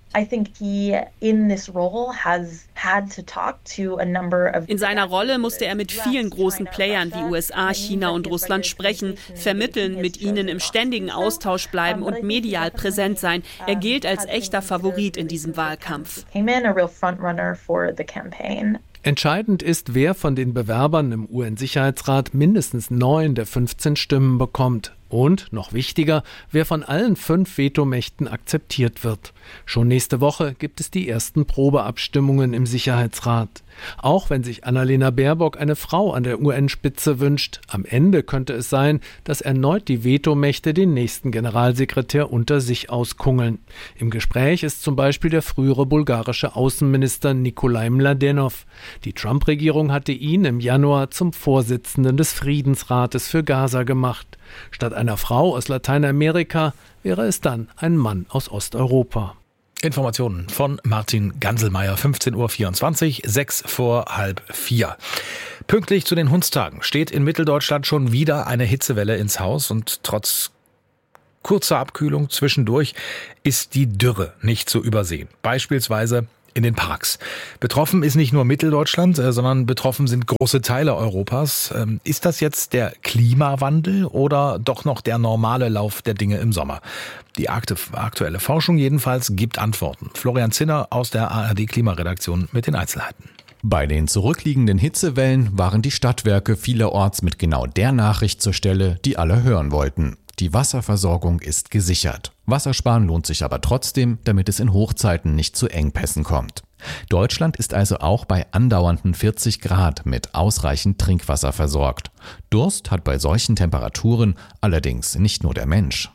In seiner Rolle musste er mit vielen großen Playern wie U S A, China und Russland sprechen, vermitteln, mit ihnen im ständigen Austausch bleiben und medial präsent sein. Er gilt als echter Favorit in diesem Wahlkampf. Entscheidend ist, wer von den Bewerbern im U N-Sicherheitsrat mindestens neun der fünfzehn Stimmen bekommt. Und, noch wichtiger, wer von allen fünf Vetomächten akzeptiert wird. Schon nächste Woche gibt es die ersten Probeabstimmungen im Sicherheitsrat. Auch wenn sich Annalena Baerbock eine Frau an der U N-Spitze wünscht, am Ende könnte es sein, dass erneut die Vetomächte den nächsten Generalsekretär unter sich auskungeln. Im Gespräch ist zum Beispiel der frühere bulgarische Außenminister Nikolai Mladenov. Die Trump-Regierung hatte ihn im Januar zum Vorsitzenden des Friedensrates für Gaza gemacht. Statt einer Frau aus Lateinamerika wäre es dann ein Mann aus Osteuropa. Informationen von Martin Ganselmeier, fünfzehn Uhr vierundzwanzig, sechs vor halb vier. Pünktlich zu den Hundstagen steht in Mitteldeutschland schon wieder eine Hitzewelle ins Haus und trotz kurzer Abkühlung zwischendurch ist die Dürre nicht zu übersehen. Beispielsweise in den Parks. Betroffen ist nicht nur Mitteldeutschland, sondern betroffen sind große Teile Europas. Ist das jetzt der Klimawandel oder doch noch der normale Lauf der Dinge im Sommer? Die aktuelle Forschung jedenfalls gibt Antworten. Florian Zinner aus der A R D-Klimaredaktion mit den Einzelheiten. Bei den zurückliegenden Hitzewellen waren die Stadtwerke vielerorts mit genau der Nachricht zur Stelle, die alle hören wollten. Die Wasserversorgung ist gesichert. Wassersparen lohnt sich aber trotzdem, damit es in Hochzeiten nicht zu Engpässen kommt. Deutschland ist also auch bei andauernden vierzig Grad mit ausreichend Trinkwasser versorgt. Durst hat bei solchen Temperaturen allerdings nicht nur der Mensch.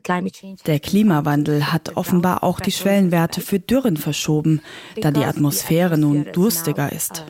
Der Klimawandel hat offenbar auch die Schwellenwerte für Dürren verschoben, da die Atmosphäre nun durstiger ist.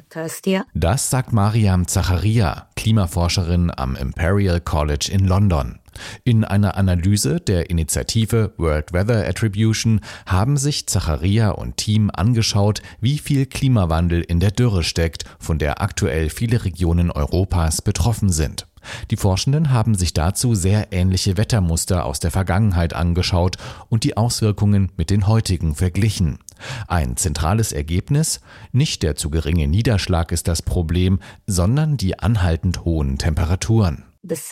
Das sagt Mariam Zacharia, Klimaforscherin am Imperial College in London. In einer Analyse der Initiative World Weather Attribution haben sich Zacharia und Team angeschaut, wie viel Klimawandel in der Dürre steckt, von der aktuell viele Regionen Europas betroffen sind. Die Forschenden haben sich dazu sehr ähnliche Wettermuster aus der Vergangenheit angeschaut und die Auswirkungen mit den heutigen verglichen. Ein zentrales Ergebnis: Nicht der zu geringe Niederschlag ist das Problem, sondern die anhaltend hohen Temperaturen.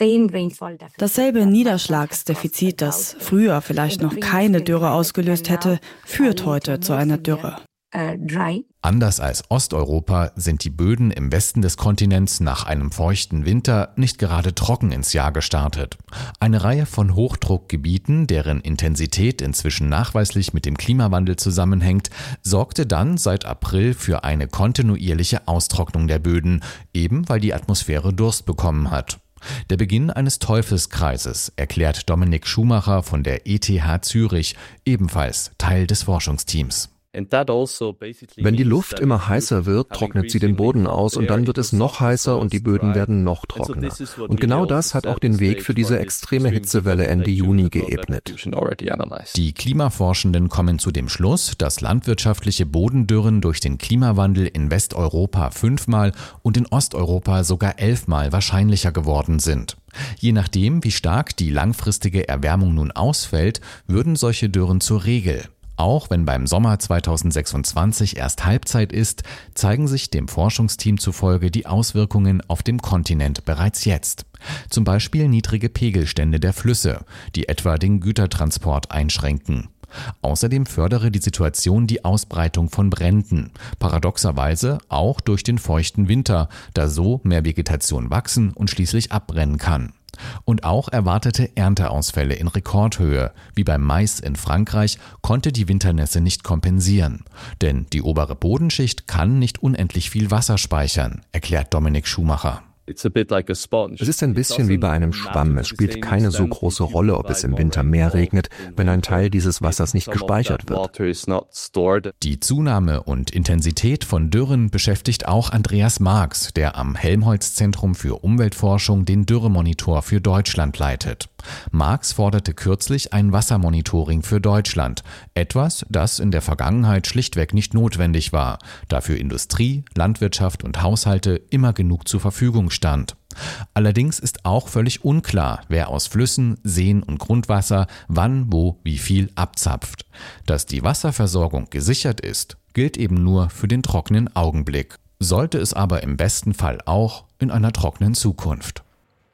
Dasselbe Niederschlagsdefizit, das früher vielleicht noch keine Dürre ausgelöst hätte, führt heute zu einer Dürre. Anders als Osteuropa sind die Böden im Westen des Kontinents nach einem feuchten Winter nicht gerade trocken ins Jahr gestartet. Eine Reihe von Hochdruckgebieten, deren Intensität inzwischen nachweislich mit dem Klimawandel zusammenhängt, sorgte dann seit April für eine kontinuierliche Austrocknung der Böden, eben weil die Atmosphäre Durst bekommen hat. Der Beginn eines Teufelskreises, erklärt Dominik Schumacher von der E T H Zürich, ebenfalls Teil des Forschungsteams. Wenn die Luft immer heißer wird, trocknet sie den Boden aus und dann wird es noch heißer und die Böden werden noch trockener. Und genau das hat auch den Weg für diese extreme Hitzewelle Ende Juni geebnet. Die Klimaforschenden kommen zu dem Schluss, dass landwirtschaftliche Bodendürren durch den Klimawandel in Westeuropa fünfmal und in Osteuropa sogar elfmal wahrscheinlicher geworden sind. Je nachdem, wie stark die langfristige Erwärmung nun ausfällt, würden solche Dürren zur Regel. Auch wenn beim Sommer zweitausendsechsundzwanzig erst Halbzeit ist, zeigen sich dem Forschungsteam zufolge die Auswirkungen auf dem Kontinent bereits jetzt. Zum Beispiel niedrige Pegelstände der Flüsse, die etwa den Gütertransport einschränken. Außerdem fördere die Situation die Ausbreitung von Bränden, paradoxerweise auch durch den feuchten Winter, da so mehr Vegetation wachsen und schließlich abbrennen kann. Und auch erwartete Ernteausfälle in Rekordhöhe, wie beim Mais in Frankreich, konnte die Winternässe nicht kompensieren. Denn die obere Bodenschicht kann nicht unendlich viel Wasser speichern, erklärt Dominik Schumacher. Es ist ein bisschen wie bei einem Schwamm. Es spielt keine so große Rolle, ob es im Winter mehr regnet, wenn ein Teil dieses Wassers nicht gespeichert wird. Die Zunahme und Intensität von Dürren beschäftigt auch Andreas Marx, der am Helmholtz-Zentrum für Umweltforschung den Dürremonitor für Deutschland leitet. Marx forderte kürzlich ein Wassermonitoring für Deutschland. Etwas, das in der Vergangenheit schlichtweg nicht notwendig war, da für Industrie, Landwirtschaft und Haushalte immer genug zur Verfügung stand. Allerdings ist auch völlig unklar, wer aus Flüssen, Seen und Grundwasser wann, wo, wie viel abzapft. Dass die Wasserversorgung gesichert ist, gilt eben nur für den trockenen Augenblick. Sollte es aber im besten Fall auch in einer trockenen Zukunft.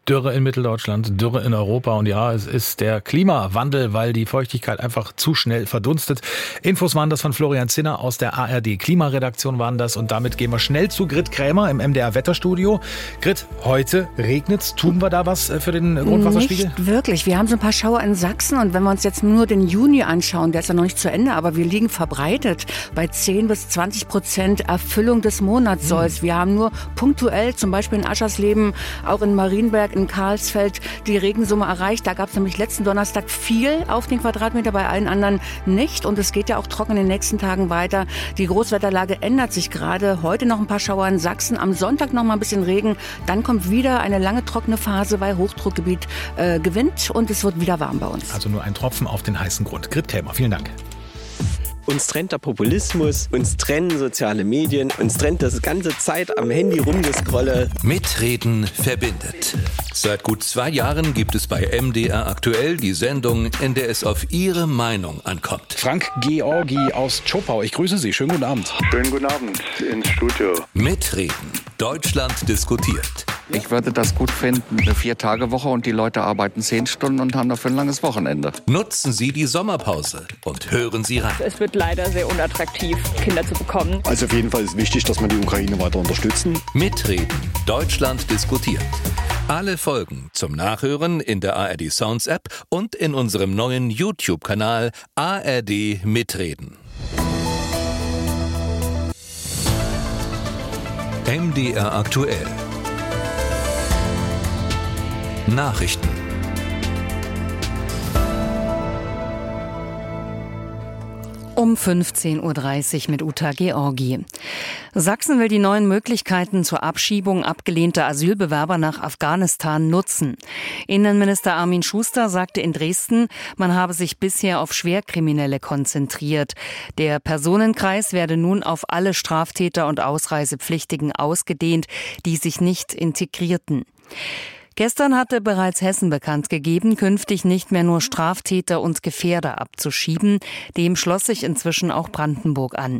Dürre in Mitteldeutschland, Dürre in Europa und ja, es ist der Klimawandel, weil die Feuchtigkeit einfach zu schnell verdunstet. Infos waren das von Florian Zinner aus der A R D Klimaredaktion waren das und damit gehen wir schnell zu Grit Krämer im M D R Wetterstudio. Grit, heute regnet's. Tun wir da was für den Grundwasserspiegel? Nicht wirklich. Wir haben so ein paar Schauer in Sachsen und wenn wir uns jetzt nur den Juni anschauen, der ist ja noch nicht zu Ende, aber wir liegen verbreitet bei zehn bis zwanzig Prozent Erfüllung des Monatssolls. Mhm. Wir haben nur punktuell, zum Beispiel in Aschersleben, auch in Marienberg, in Karlsfeld, die Regensumme erreicht. Da gab es nämlich letzten Donnerstag viel auf den Quadratmeter, bei allen anderen nicht. Und es geht ja auch trocken in den nächsten Tagen weiter. Die Großwetterlage ändert sich gerade. Heute noch ein paar Schauer in Sachsen, am Sonntag noch mal ein bisschen Regen. Dann kommt wieder eine lange trockene Phase, weil Hochdruckgebiet äh, gewinnt und es wird wieder warm bei uns. Also nur ein Tropfen auf den heißen Grund. Grit Krämer, vielen Dank. Uns trennt der Populismus, uns trennen soziale Medien, uns trennt das ganze Zeit am Handy rumgescrolle. Mitreden verbindet. Seit gut zwei Jahren gibt es bei M D R aktuell die Sendung, in der es auf Ihre Meinung ankommt. Frank Georgi aus Zschopau, ich grüße Sie. Schönen guten Abend. Schönen guten Abend ins Studio. Mitreden. Deutschland diskutiert. Ich würde das gut finden, eine Vier-Tage-Woche und die Leute arbeiten zehn Stunden und haben dafür ein langes Wochenende. Nutzen Sie die Sommerpause und hören Sie rein. Es wird leider sehr unattraktiv, Kinder zu bekommen. Also auf jeden Fall ist wichtig, dass wir die Ukraine weiter unterstützen. Mitreden. Deutschland diskutiert. Alle Folgen zum Nachhören in der A R D Sounds App und in unserem neuen YouTube-Kanal A R D Mitreden. M D R aktuell. Nachrichten. Um fünfzehn Uhr dreißig mit Uta Georgi. Sachsen will die neuen Möglichkeiten zur Abschiebung abgelehnter Asylbewerber nach Afghanistan nutzen. Innenminister Armin Schuster sagte in Dresden, man habe sich bisher auf Schwerkriminelle konzentriert. Der Personenkreis werde nun auf alle Straftäter und Ausreisepflichtigen ausgedehnt, die sich nicht integrierten. Gestern hatte bereits Hessen bekannt gegeben, künftig nicht mehr nur Straftäter und Gefährder abzuschieben. Dem schloss sich inzwischen auch Brandenburg an.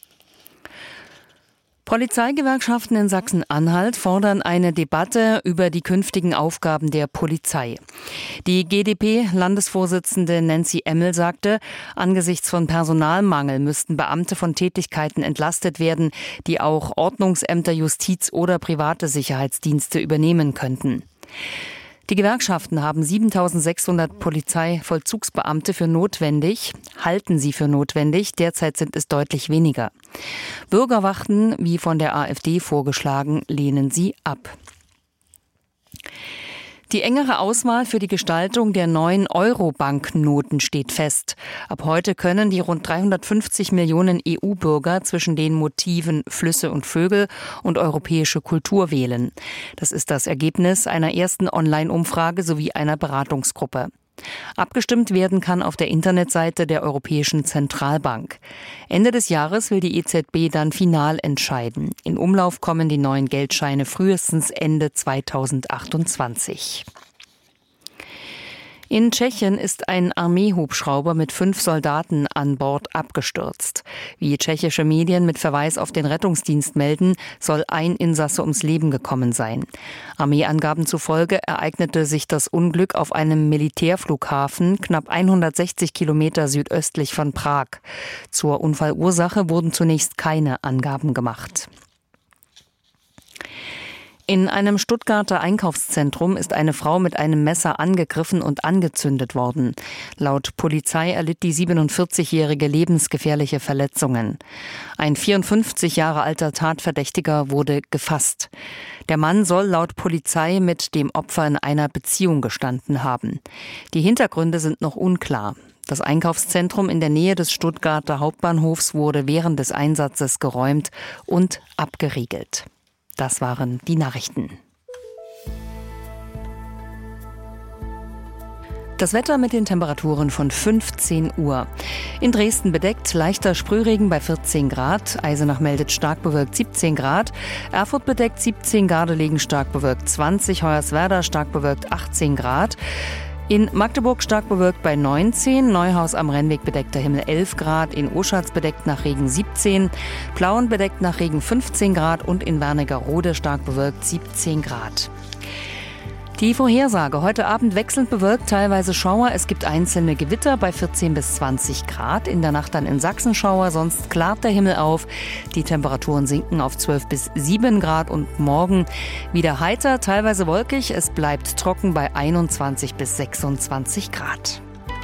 Polizeigewerkschaften in Sachsen-Anhalt fordern eine Debatte über die künftigen Aufgaben der Polizei. Die G d P-Landesvorsitzende Nancy Emmel sagte, angesichts von Personalmangel müssten Beamte von Tätigkeiten entlastet werden, die auch Ordnungsämter, Justiz oder private Sicherheitsdienste übernehmen könnten. Die Gewerkschaften haben siebentausendsechshundert Polizeivollzugsbeamte für notwendig, halten sie für notwendig. Derzeit sind es deutlich weniger. Bürgerwachten, wie von der AfD vorgeschlagen, lehnen sie ab. Die engere Auswahl für die Gestaltung der neuen Euro-Banknoten steht fest. Ab heute können die rund dreihundertfünfzig Millionen E U-Bürger zwischen den Motiven Flüsse und Vögel und europäische Kultur wählen. Das ist das Ergebnis einer ersten Online-Umfrage sowie einer Beratungsgruppe. Abgestimmt werden kann auf der Internetseite der Europäischen Zentralbank. Ende des Jahres will die E Z B dann final entscheiden. In Umlauf kommen die neuen Geldscheine frühestens Ende zweitausendachtundzwanzig. In Tschechien ist ein Armeehubschrauber mit fünf Soldaten an Bord abgestürzt. Wie tschechische Medien mit Verweis auf den Rettungsdienst melden, soll ein Insasse ums Leben gekommen sein. Armeeangaben zufolge ereignete sich das Unglück auf einem Militärflughafen knapp hundertsechzig Kilometer südöstlich von Prag. Zur Unfallursache wurden zunächst keine Angaben gemacht. In einem Stuttgarter Einkaufszentrum ist eine Frau mit einem Messer angegriffen und angezündet worden. Laut Polizei erlitt die siebenundvierzigjährige lebensgefährliche Verletzungen. Ein vierundfünfzig Jahre alter Tatverdächtiger wurde gefasst. Der Mann soll laut Polizei mit dem Opfer in einer Beziehung gestanden haben. Die Hintergründe sind noch unklar. Das Einkaufszentrum in der Nähe des Stuttgarter Hauptbahnhofs wurde während des Einsatzes geräumt und abgeriegelt. Das waren die Nachrichten. Das Wetter mit den Temperaturen von fünfzehn Uhr. In Dresden bedeckt, leichter Sprühregen bei vierzehn Grad. Eisenach meldet stark bewölkt siebzehn Grad. Erfurt bedeckt siebzehn, Gardelegen stark bewölkt zwanzig. Hoyerswerda stark bewölkt achtzehn Grad. In Magdeburg stark bewölkt bei neunzehn, Neuhaus am Rennweg bedeckter Himmel elf Grad, in Oschatz bedeckt nach Regen siebzehn, Plauen bedeckt nach Regen fünfzehn Grad und in Wernigerode stark bewölkt siebzehn Grad. Die Vorhersage: Heute Abend wechselnd bewölkt, teilweise Schauer. Es gibt einzelne Gewitter bei vierzehn bis zwanzig Grad. In der Nacht dann in Sachsen Schauer, sonst klart der Himmel auf. Die Temperaturen sinken auf zwölf bis sieben Grad und morgen wieder heiter, teilweise wolkig. Es bleibt trocken bei einundzwanzig bis sechsundzwanzig Grad.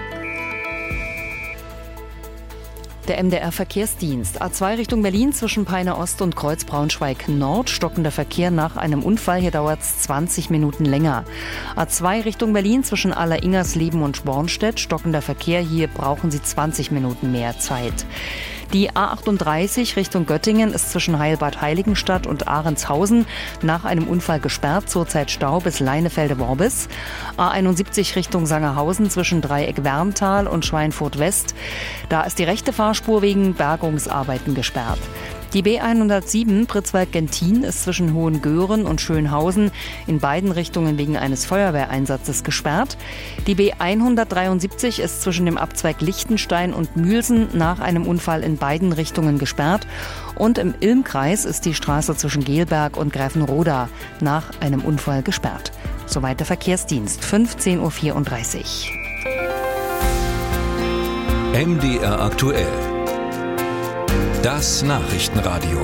Der M D R-Verkehrsdienst. A zwei Richtung Berlin zwischen Peine Ost und Kreuz Braunschweig Nord. Stockender Verkehr nach einem Unfall. Hier dauert es zwanzig Minuten länger. A zwei Richtung Berlin zwischen Aller-Ingersleben und Bornstedt. Stockender Verkehr. Hier brauchen Sie zwanzig Minuten mehr Zeit. Die A achtunddreißig Richtung Göttingen ist zwischen Heilbad Heiligenstadt und Ahrenshausen nach einem Unfall gesperrt. Zurzeit Stau bis Leinefelde-Worbis. A einundsiebzig Richtung Sangerhausen zwischen Dreieck Werntal und Schweinfurt West. Da ist die rechte Fahrspur wegen Bergungsarbeiten gesperrt. Die B hundertsieben Pritzwalk-Gentin ist zwischen Hohengören und Schönhausen in beiden Richtungen wegen eines Feuerwehreinsatzes gesperrt. Die B hundertdreiundsiebzig ist zwischen dem Abzweig Lichtenstein und Mühlsen nach einem Unfall in beiden Richtungen gesperrt. Und im Ilmkreis ist die Straße zwischen Gelberg und Greifenroda nach einem Unfall gesperrt. Soweit der Verkehrsdienst, fünfzehn Uhr vierunddreißig. M D R aktuell. Das Nachrichtenradio.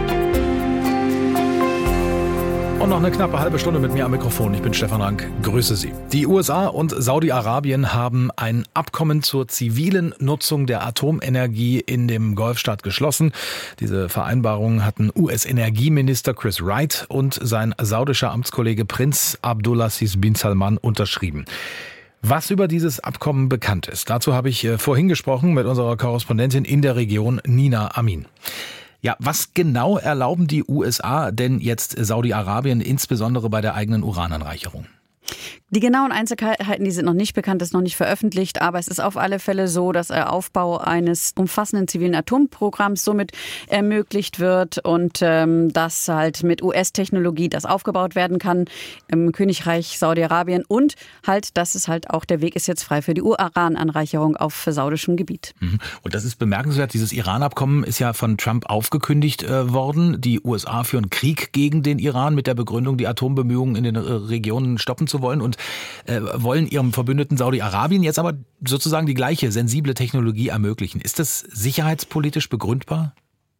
Und noch eine knappe halbe Stunde mit mir am Mikrofon. Ich bin Stefan Rank. Grüße Sie. Die U S A und Saudi-Arabien haben ein Abkommen zur zivilen Nutzung der Atomenergie in dem Golfstaat geschlossen. Diese Vereinbarung hatten U S-Energieminister Chris Wright und sein saudischer Amtskollege Prinz Abdulaziz bin Salman unterschrieben. Was über dieses Abkommen bekannt ist, dazu habe ich vorhin gesprochen mit unserer Korrespondentin in der Region, Nina Amin. Ja, was genau erlauben die U S A denn jetzt Saudi-Arabien, insbesondere bei der eigenen Urananreicherung? Die genauen Einzelheiten, die sind noch nicht bekannt, ist noch nicht veröffentlicht, aber es ist auf alle Fälle so, dass der Aufbau eines umfassenden zivilen Atomprogramms somit ermöglicht wird und ähm, dass halt mit U S-Technologie das aufgebaut werden kann im Königreich Saudi-Arabien und halt, dass es halt auch der Weg ist jetzt frei für die Urananreicherung auf saudischem Gebiet. Und das ist bemerkenswert, dieses Iran-Abkommen ist ja von Trump aufgekündigt äh, worden. Die U S A führen Krieg gegen den Iran mit der Begründung, die Atombemühungen in den äh, Regionen stoppen zu wollen und äh, wollen ihrem Verbündeten Saudi-Arabien jetzt aber sozusagen die gleiche sensible Technologie ermöglichen. Ist das sicherheitspolitisch begründbar?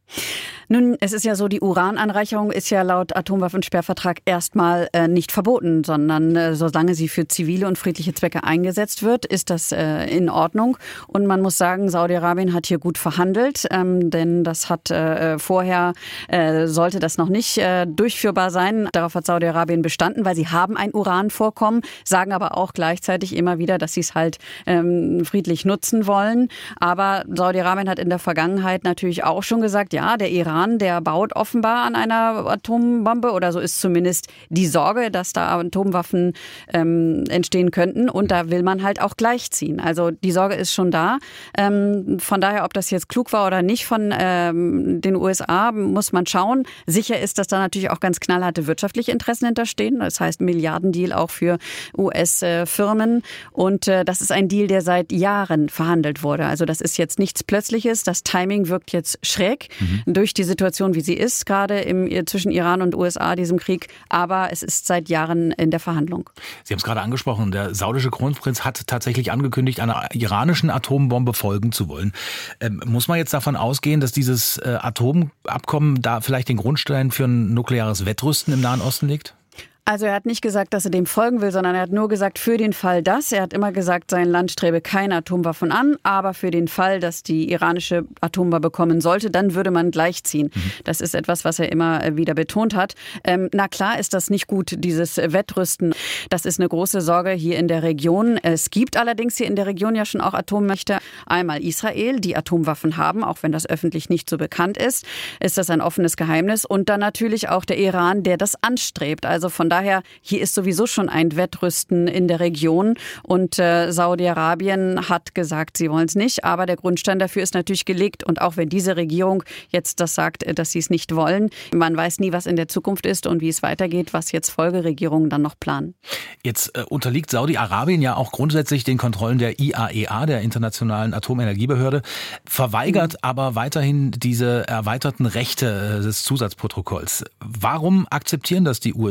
Nun, es ist ja so, die Urananreicherung ist ja laut Atomwaffensperrvertrag erstmal äh, nicht verboten, sondern äh, solange sie für zivile und friedliche Zwecke eingesetzt wird, ist das äh, in Ordnung. Und man muss sagen, Saudi-Arabien hat hier gut verhandelt, ähm, denn das hat äh, vorher, äh, sollte das noch nicht äh, durchführbar sein. Darauf hat Saudi-Arabien bestanden, weil sie haben ein Uranvorkommen, sagen aber auch gleichzeitig immer wieder, dass sie es halt ähm, friedlich nutzen wollen. Aber Saudi-Arabien hat in der Vergangenheit natürlich auch schon gesagt, ja, der Iran, der baut offenbar an einer Atombombe oder so ist zumindest die Sorge, dass da Atomwaffen ähm, entstehen könnten und da will man halt auch gleichziehen. Also die Sorge ist schon da. Ähm, von daher, ob das jetzt klug war oder nicht von ähm, den U S A, muss man schauen. Sicher ist, dass da natürlich auch ganz knallharte wirtschaftliche Interessen hinterstehen. Das heißt Milliardendeal auch für U S-Firmen und äh, das ist ein Deal, der seit Jahren verhandelt wurde. Also das ist jetzt nichts Plötzliches. Das Timing wirkt jetzt schräg mhm. durch die Situation, wie sie ist, gerade im, zwischen Iran und U S A, diesem Krieg. Aber es ist seit Jahren in der Verhandlung. Sie haben es gerade angesprochen, der saudische Kronprinz hat tatsächlich angekündigt, einer iranischen Atombombe folgen zu wollen. Ähm, muss man jetzt davon ausgehen, dass dieses äh, Atomabkommen da vielleicht den Grundstein für ein nukleares Wettrüsten im Nahen Osten legt? Also er hat nicht gesagt, dass er dem folgen will, sondern er hat nur gesagt, für den Fall das. Er hat immer gesagt, sein Land strebe keine Atomwaffen an, aber für den Fall, dass die iranische Atombombe kommen sollte, dann würde man gleichziehen. Mhm. Das ist etwas, was er immer wieder betont hat. Ähm, na klar ist das nicht gut, dieses Wettrüsten. Das ist eine große Sorge hier in der Region. Es gibt allerdings hier in der Region ja schon auch Atommächte. Einmal Israel, die Atomwaffen haben, auch wenn das öffentlich nicht so bekannt ist, ist das ein offenes Geheimnis. Und dann natürlich auch der Iran, der das anstrebt. Also von daher, hier ist sowieso schon ein Wettrüsten in der Region und äh, Saudi-Arabien hat gesagt, sie wollen es nicht, aber der Grundstein dafür ist natürlich gelegt und auch wenn diese Regierung jetzt das sagt, dass sie es nicht wollen, man weiß nie, was in der Zukunft ist und wie es weitergeht, was jetzt Folgeregierungen dann noch planen. Jetzt äh, unterliegt Saudi-Arabien ja auch grundsätzlich den Kontrollen der I A E A, der Internationalen Atomenergiebehörde, verweigert mhm. aber weiterhin diese erweiterten Rechte äh, des Zusatzprotokolls. Warum akzeptieren das die U S A?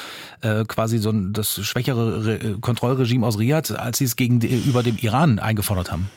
äh, quasi so ein, das schwächere Re- Kontrollregime aus Riad, als sie es gegenüber dem Iran eingefordert haben?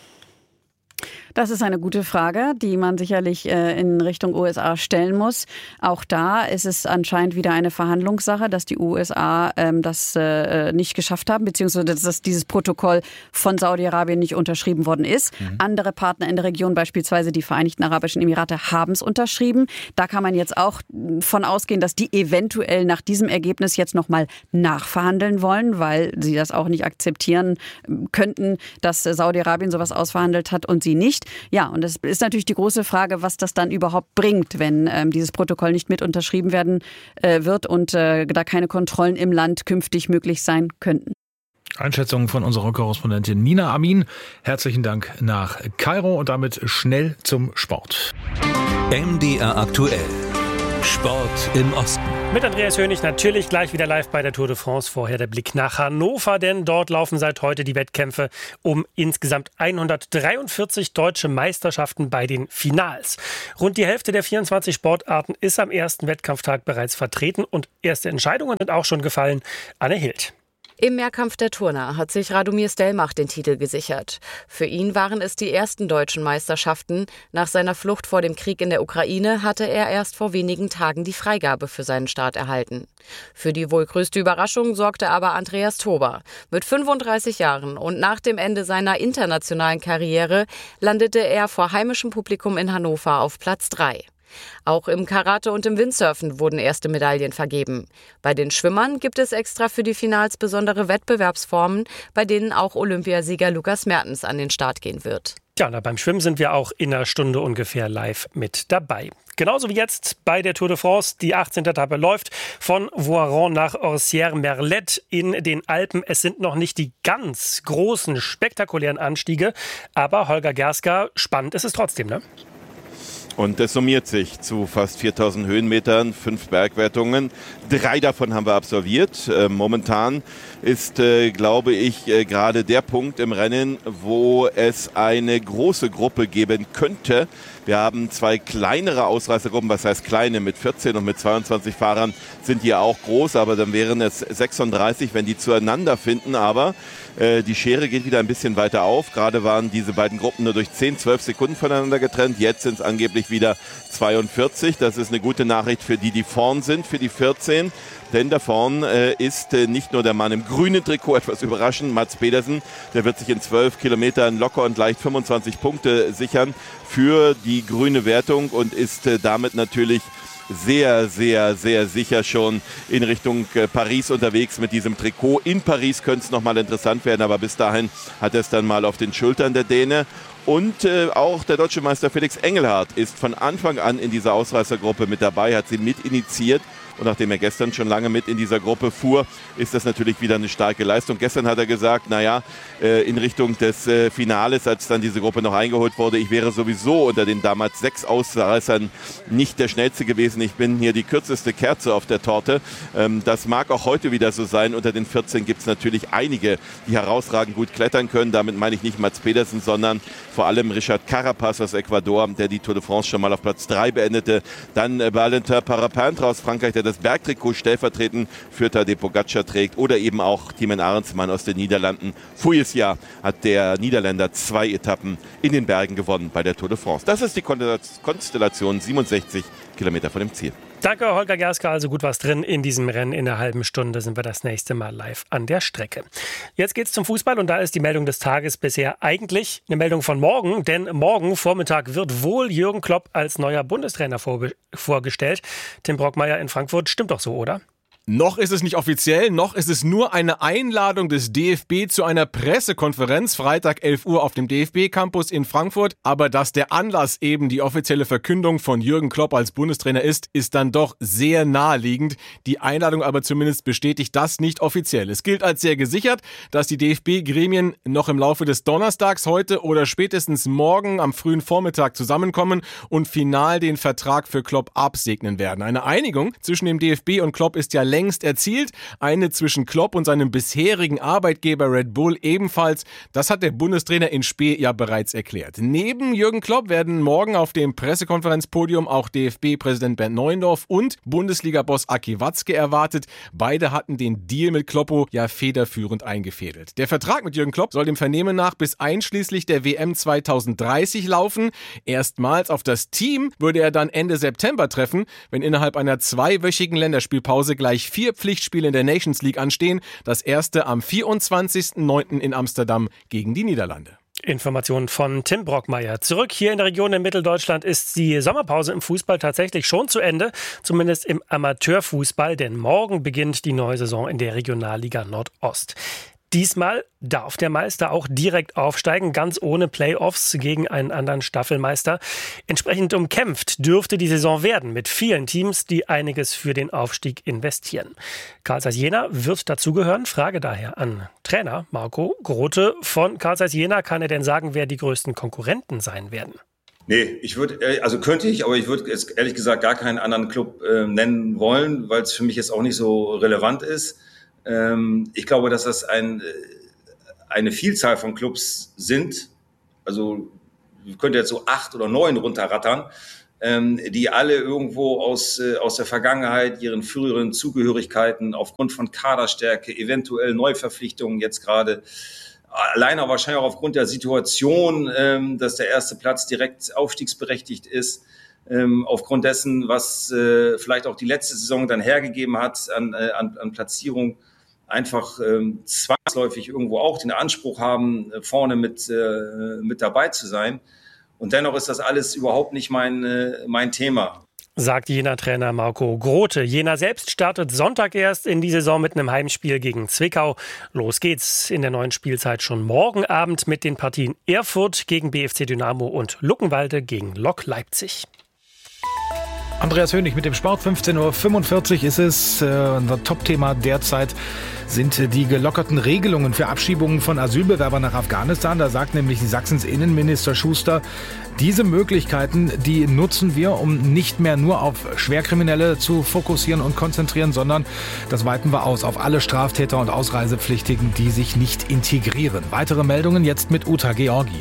Das ist eine gute Frage, die man sicherlich äh, in Richtung U S A stellen muss. Auch da ist es anscheinend wieder eine Verhandlungssache, dass die U S A ähm, das äh, nicht geschafft haben, beziehungsweise dass dieses Protokoll von Saudi-Arabien nicht unterschrieben worden ist. Mhm. Andere Partner in der Region, beispielsweise die Vereinigten Arabischen Emirate, haben es unterschrieben. Da kann man jetzt auch von ausgehen, dass die eventuell nach diesem Ergebnis jetzt nochmal nachverhandeln wollen, weil sie das auch nicht akzeptieren könnten, dass Saudi-Arabien sowas ausverhandelt hat und sie nicht. Ja, und es ist natürlich die große Frage, was das dann überhaupt bringt, wenn ähm, dieses Protokoll nicht mit unterschrieben werden äh, wird und äh, da keine Kontrollen im Land künftig möglich sein könnten. Einschätzung von unserer Korrespondentin Nina Amin. Herzlichen Dank nach Kairo und damit schnell zum Sport. M D R aktuell. Sport im Osten. Mit Andreas Hönig natürlich gleich wieder live bei der Tour de France. Vorher der Blick nach Hannover, denn dort laufen seit heute die Wettkämpfe um insgesamt hundertdreiundvierzig deutsche Meisterschaften bei den Finals. Rund die Hälfte der vierundzwanzig Sportarten ist am ersten Wettkampftag bereits vertreten und erste Entscheidungen sind auch schon gefallen. Anne Hild. Im Mehrkampf der Turner hat sich Radomir Stelmach den Titel gesichert. Für ihn waren es die ersten deutschen Meisterschaften. Nach seiner Flucht vor dem Krieg in der Ukraine hatte er erst vor wenigen Tagen die Freigabe für seinen Start erhalten. Für die wohl größte Überraschung sorgte aber Andreas Tober. Mit fünfunddreißig Jahren und nach dem Ende seiner internationalen Karriere landete er vor heimischem Publikum in Hannover auf Platz drei. Auch im Karate und im Windsurfen wurden erste Medaillen vergeben. Bei den Schwimmern gibt es extra für die Finals besondere Wettbewerbsformen, bei denen auch Olympiasieger Lukas Mertens an den Start gehen wird. Ja, na, beim Schwimmen sind wir auch in einer Stunde ungefähr live mit dabei. Genauso wie jetzt bei der Tour de France. Die achtzehnte Etappe läuft von Voiron nach Orsières-Merlette in den Alpen. Es sind noch nicht die ganz großen, spektakulären Anstiege, aber Holger Gerska, spannend ist es trotzdem, ne? Und das summiert sich zu fast viertausend Höhenmetern, fünf Bergwertungen. Drei davon haben wir absolviert. Äh, momentan ist, äh, glaube ich, äh, gerade der Punkt im Rennen, wo es eine große Gruppe geben könnte. Wir haben zwei kleinere Ausreißergruppen, was heißt kleine, mit vierzehn und mit zweiundzwanzig Fahrern sind die auch groß, aber dann wären es sechsunddreißig, wenn die zueinander finden. Aber äh, die Schere geht wieder ein bisschen weiter auf. Gerade waren diese beiden Gruppen nur durch zehn, zwölf Sekunden voneinander getrennt. Jetzt sind es angeblich wieder zweiundvierzig. Das ist eine gute Nachricht für die, die vorn sind, für die vierzehn. Denn da vorn äh, ist äh, nicht nur der Mann im grünen Trikot, etwas überraschend, Mads Pedersen. Der wird sich in zwölf Kilometern locker und leicht fünfundzwanzig Punkte sichern für die grüne Wertung und ist äh, damit natürlich sehr, sehr, sehr sicher schon in Richtung äh, Paris unterwegs mit diesem Trikot. In Paris könnte es nochmal interessant werden, aber bis dahin hat er es dann mal auf den Schultern, der Däne. Und äh, auch der deutsche Meister Felix Engelhardt ist von Anfang an in dieser Ausreißergruppe mit dabei, hat sie mit initiiert. Und nachdem er gestern schon lange mit in dieser Gruppe fuhr, ist das natürlich wieder eine starke Leistung. Gestern hat er gesagt, naja, äh, in Richtung des äh, Finales, als dann diese Gruppe noch eingeholt wurde, ich wäre sowieso unter den damals sechs Ausreißern nicht der Schnellste gewesen. Ich bin hier die kürzeste Kerze auf der Torte. Ähm, das mag auch heute wieder so sein. Unter den vierzehn gibt es natürlich einige, die herausragend gut klettern können. Damit meine ich nicht Mads Pedersen, sondern vor allem Richard Carapaz aus Ecuador, der die Tour de France schon mal auf Platz drei beendete. Dann äh, Valentin Parapintre aus Frankreich, der das Bergtrikot stellvertretend für Tadej Pogacar trägt, oder eben auch Thymen Arensman aus den Niederlanden. Voriges Jahr hat der Niederländer zwei Etappen in den Bergen gewonnen bei der Tour de France. Das ist die Konstellation, siebenundsechzig Kilometer vor dem Ziel. Danke, Holger Gerska. Also gut was drin in diesem Rennen. In einer halben Stunde sind wir das nächste Mal live an der Strecke. Jetzt geht's zum Fußball und da ist die Meldung des Tages bisher eigentlich eine Meldung von morgen. Denn morgen Vormittag wird wohl Jürgen Klopp als neuer Bundestrainer vorbe- vorgestellt. Tim Brockmeier in Frankfurt, stimmt doch so, oder? Noch ist es nicht offiziell, noch ist es nur eine Einladung des D F B zu einer Pressekonferenz, Freitag elf Uhr auf dem D F B-Campus in Frankfurt. Aber dass der Anlass eben die offizielle Verkündung von Jürgen Klopp als Bundestrainer ist, ist dann doch sehr naheliegend. Die Einladung aber zumindest bestätigt das nicht offiziell. Es gilt als sehr gesichert, dass die D F B-Gremien noch im Laufe des Donnerstags heute oder spätestens morgen am frühen Vormittag zusammenkommen und final den Vertrag für Klopp absegnen werden. Eine Einigung zwischen dem D F B und Klopp ist ja längst längst erzielt, eine zwischen Klopp und seinem bisherigen Arbeitgeber Red Bull ebenfalls. Das hat der Bundestrainer in Spee ja bereits erklärt. Neben Jürgen Klopp werden morgen auf dem Pressekonferenzpodium auch D F B-Präsident Bernd Neuendorf und Bundesliga-Boss Aki Watzke erwartet. Beide hatten den Deal mit Kloppo ja federführend eingefädelt. Der Vertrag mit Jürgen Klopp soll dem Vernehmen nach bis einschließlich der W M zweitausenddreißig laufen. Erstmals auf das Team würde er dann Ende September treffen, wenn innerhalb einer zweiwöchigen Länderspielpause gleich vier Pflichtspiele in der Nations League anstehen. Das erste am vierundzwanzigsten neunten in Amsterdam gegen die Niederlande. Informationen von Tim Brockmeier. Zurück hier in der Region in Mitteldeutschland ist die Sommerpause im Fußball tatsächlich schon zu Ende, zumindest im Amateurfußball, denn morgen beginnt die neue Saison in der Regionalliga Nordost. Diesmal darf der Meister auch direkt aufsteigen, ganz ohne Playoffs gegen einen anderen Staffelmeister. Entsprechend umkämpft dürfte die Saison werden mit vielen Teams, die einiges für den Aufstieg investieren. Carl Zeiss Jena wird dazugehören. Frage daher an Trainer Marco Grote von Carl Zeiss Jena. Kann er denn sagen, wer die größten Konkurrenten sein werden? Nee, ich würde, also könnte ich, aber ich würde jetzt ehrlich gesagt gar keinen anderen Club äh, nennen wollen, weil es für mich jetzt auch nicht so relevant ist. Ich glaube, dass das ein, eine Vielzahl von Clubs sind. Also ich könnte jetzt so acht oder neun runterrattern, die alle irgendwo aus, aus der Vergangenheit ihren früheren Zugehörigkeiten aufgrund von Kaderstärke, eventuell Neuverpflichtungen jetzt gerade, allein aber wahrscheinlich auch aufgrund der Situation, dass der erste Platz direkt aufstiegsberechtigt ist, aufgrund dessen, was vielleicht auch die letzte Saison dann hergegeben hat an, an, an Platzierung, einfach ähm, zwangsläufig irgendwo auch den Anspruch haben, vorne mit, äh, mit dabei zu sein. Und dennoch ist das alles überhaupt nicht mein, äh, mein Thema. Sagt Jena-Trainer Marco Grote. Jena selbst startet Sonntag erst in die Saison mit einem Heimspiel gegen Zwickau. Los geht's in der neuen Spielzeit schon morgen Abend mit den Partien Erfurt gegen B F C Dynamo und Luckenwalde gegen Lok Leipzig. Andreas Hönig mit dem Sport. fünfzehn Uhr fünfundvierzig ist es. Äh, unser Top-Thema derzeit sind die gelockerten Regelungen für Abschiebungen von Asylbewerbern nach Afghanistan. Da sagt nämlich Sachsens Innenminister Schuster, diese Möglichkeiten, die nutzen wir, um nicht mehr nur auf Schwerkriminelle zu fokussieren und konzentrieren, sondern das weiten wir aus auf alle Straftäter und Ausreisepflichtigen, die sich nicht integrieren. Weitere Meldungen jetzt mit Uta Georgi.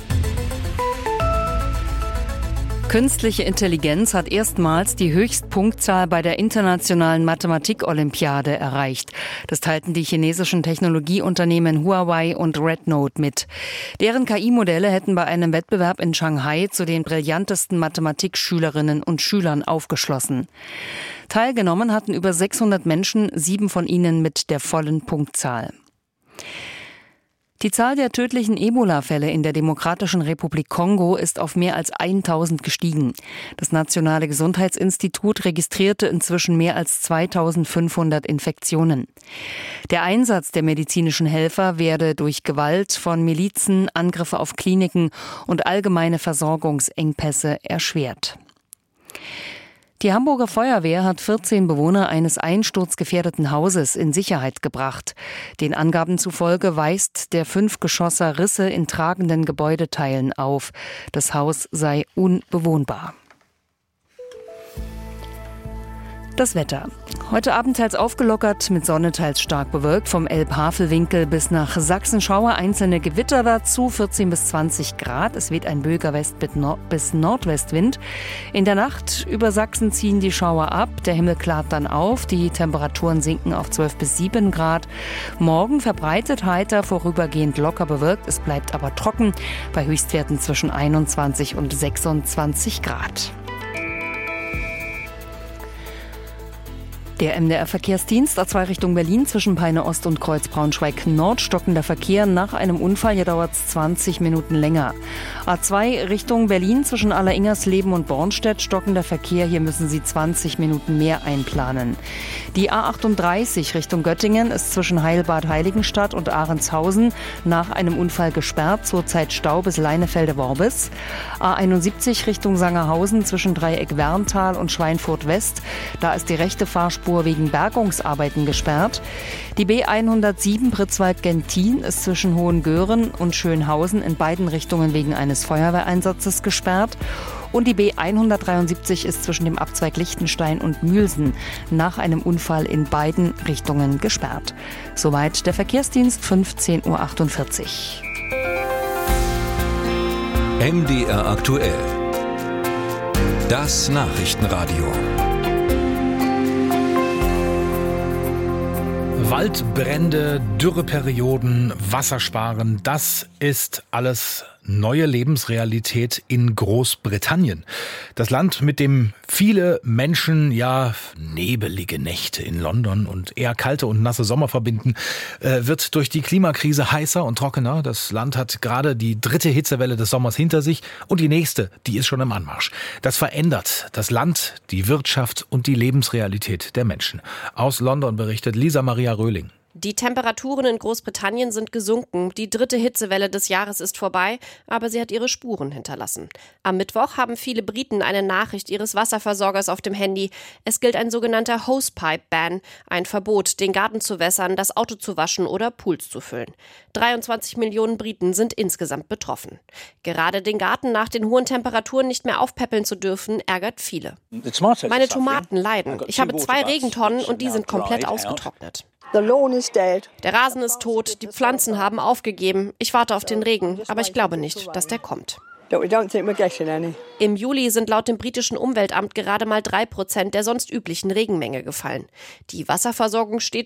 Künstliche Intelligenz hat erstmals die Höchstpunktzahl bei der internationalen Mathematik-Olympiade erreicht. Das teilten die chinesischen Technologieunternehmen Huawei und Rednote mit. Deren K I-Modelle hätten bei einem Wettbewerb in Shanghai zu den brillantesten Mathematikschülerinnen und Schülern aufgeschlossen. Teilgenommen hatten über sechshundert Menschen, sieben von ihnen mit der vollen Punktzahl. Die Zahl der tödlichen Ebola-Fälle in der Demokratischen Republik Kongo ist auf mehr als tausend gestiegen. Das Nationale Gesundheitsinstitut registrierte inzwischen mehr als zweitausendfünfhundert Infektionen. Der Einsatz der medizinischen Helfer werde durch Gewalt von Milizen, Angriffe auf Kliniken und allgemeine Versorgungsengpässe erschwert. Die Hamburger Feuerwehr hat vierzehn Bewohner eines einsturzgefährdeten Hauses in Sicherheit gebracht. Den Angaben zufolge weist der Fünfgeschosser Risse in tragenden Gebäudeteilen auf. Das Haus sei unbewohnbar. Das Wetter. Heute Abend teils aufgelockert, mit Sonne teils stark bewölkt, vom Elbhavelwinkel bis nach Sachsen Schauer, einzelne Gewitter dazu, vierzehn bis zwanzig Grad. Es weht ein böiger West- bis Nordwestwind. In der Nacht über Sachsen ziehen die Schauer ab, der Himmel klart dann auf, die Temperaturen sinken auf zwölf bis sieben Grad. Morgen verbreitet heiter, vorübergehend locker bewölkt, es bleibt aber trocken, bei Höchstwerten zwischen einundzwanzig und sechsundzwanzig Grad. Der M D R-Verkehrsdienst A zwei Richtung Berlin zwischen Peine Ost und Kreuz Braunschweig-Nord. Stockender Verkehr. Nach einem Unfall, hier dauert es zwanzig Minuten länger. A zwei Richtung Berlin zwischen Alleringersleben und Bornstedt. Stockender Verkehr. Hier müssen Sie zwanzig Minuten mehr einplanen. Die A achtunddreißig Richtung Göttingen ist zwischen Heilbad Heiligenstadt und Ahrenshausen nach einem Unfall gesperrt. Zurzeit Stau bis Leinefelde-Worbis. A einundsiebzig Richtung Sangerhausen zwischen Dreieck Werntal und Schweinfurt West. Da ist die rechte Fahrspur wegen Bergungsarbeiten gesperrt. Die B hundertsieben Pritzwalk-Gentin ist zwischen Hohengören und Schönhausen in beiden Richtungen wegen eines Feuerwehreinsatzes gesperrt. Und die B hundertdreiundsiebzig ist zwischen dem Abzweig Lichtenstein und Mülsen nach einem Unfall in beiden Richtungen gesperrt. Soweit der Verkehrsdienst, fünfzehn Uhr achtundvierzig. M D R aktuell. Das Nachrichtenradio. Waldbrände, Dürreperioden, Wassersparen, das ist alles neue Lebensrealität in Großbritannien. Das Land, mit dem viele Menschen ja nebelige Nächte in London und eher kalte und nasse Sommer verbinden, äh, wird durch die Klimakrise heißer und trockener. Das Land hat gerade die dritte Hitzewelle des Sommers hinter sich und die nächste, die ist schon im Anmarsch. Das verändert das Land, die Wirtschaft und die Lebensrealität der Menschen. Aus London berichtet Lisa Maria Röhling. Die Temperaturen in Großbritannien sind gesunken. Die dritte Hitzewelle des Jahres ist vorbei, aber sie hat ihre Spuren hinterlassen. Am Mittwoch haben viele Briten eine Nachricht ihres Wasserversorgers auf dem Handy. Es gilt ein sogenannter Hosepipe-Ban, ein Verbot, den Garten zu wässern, das Auto zu waschen oder Pools zu füllen. dreiundzwanzig Millionen Briten sind insgesamt betroffen. Gerade den Garten nach den hohen Temperaturen nicht mehr aufpäppeln zu dürfen, ärgert viele. Meine Tomaten leiden. Ich habe zwei Regentonnen und die sind komplett ausgetrocknet. Der Rasen ist tot, die Pflanzen haben aufgegeben. Ich warte auf den Regen, aber ich glaube nicht, dass der kommt. Im Juli sind laut dem britischen Umweltamt gerade mal drei Prozent der sonst üblichen Regenmenge gefallen. Die Wasserversorgung steht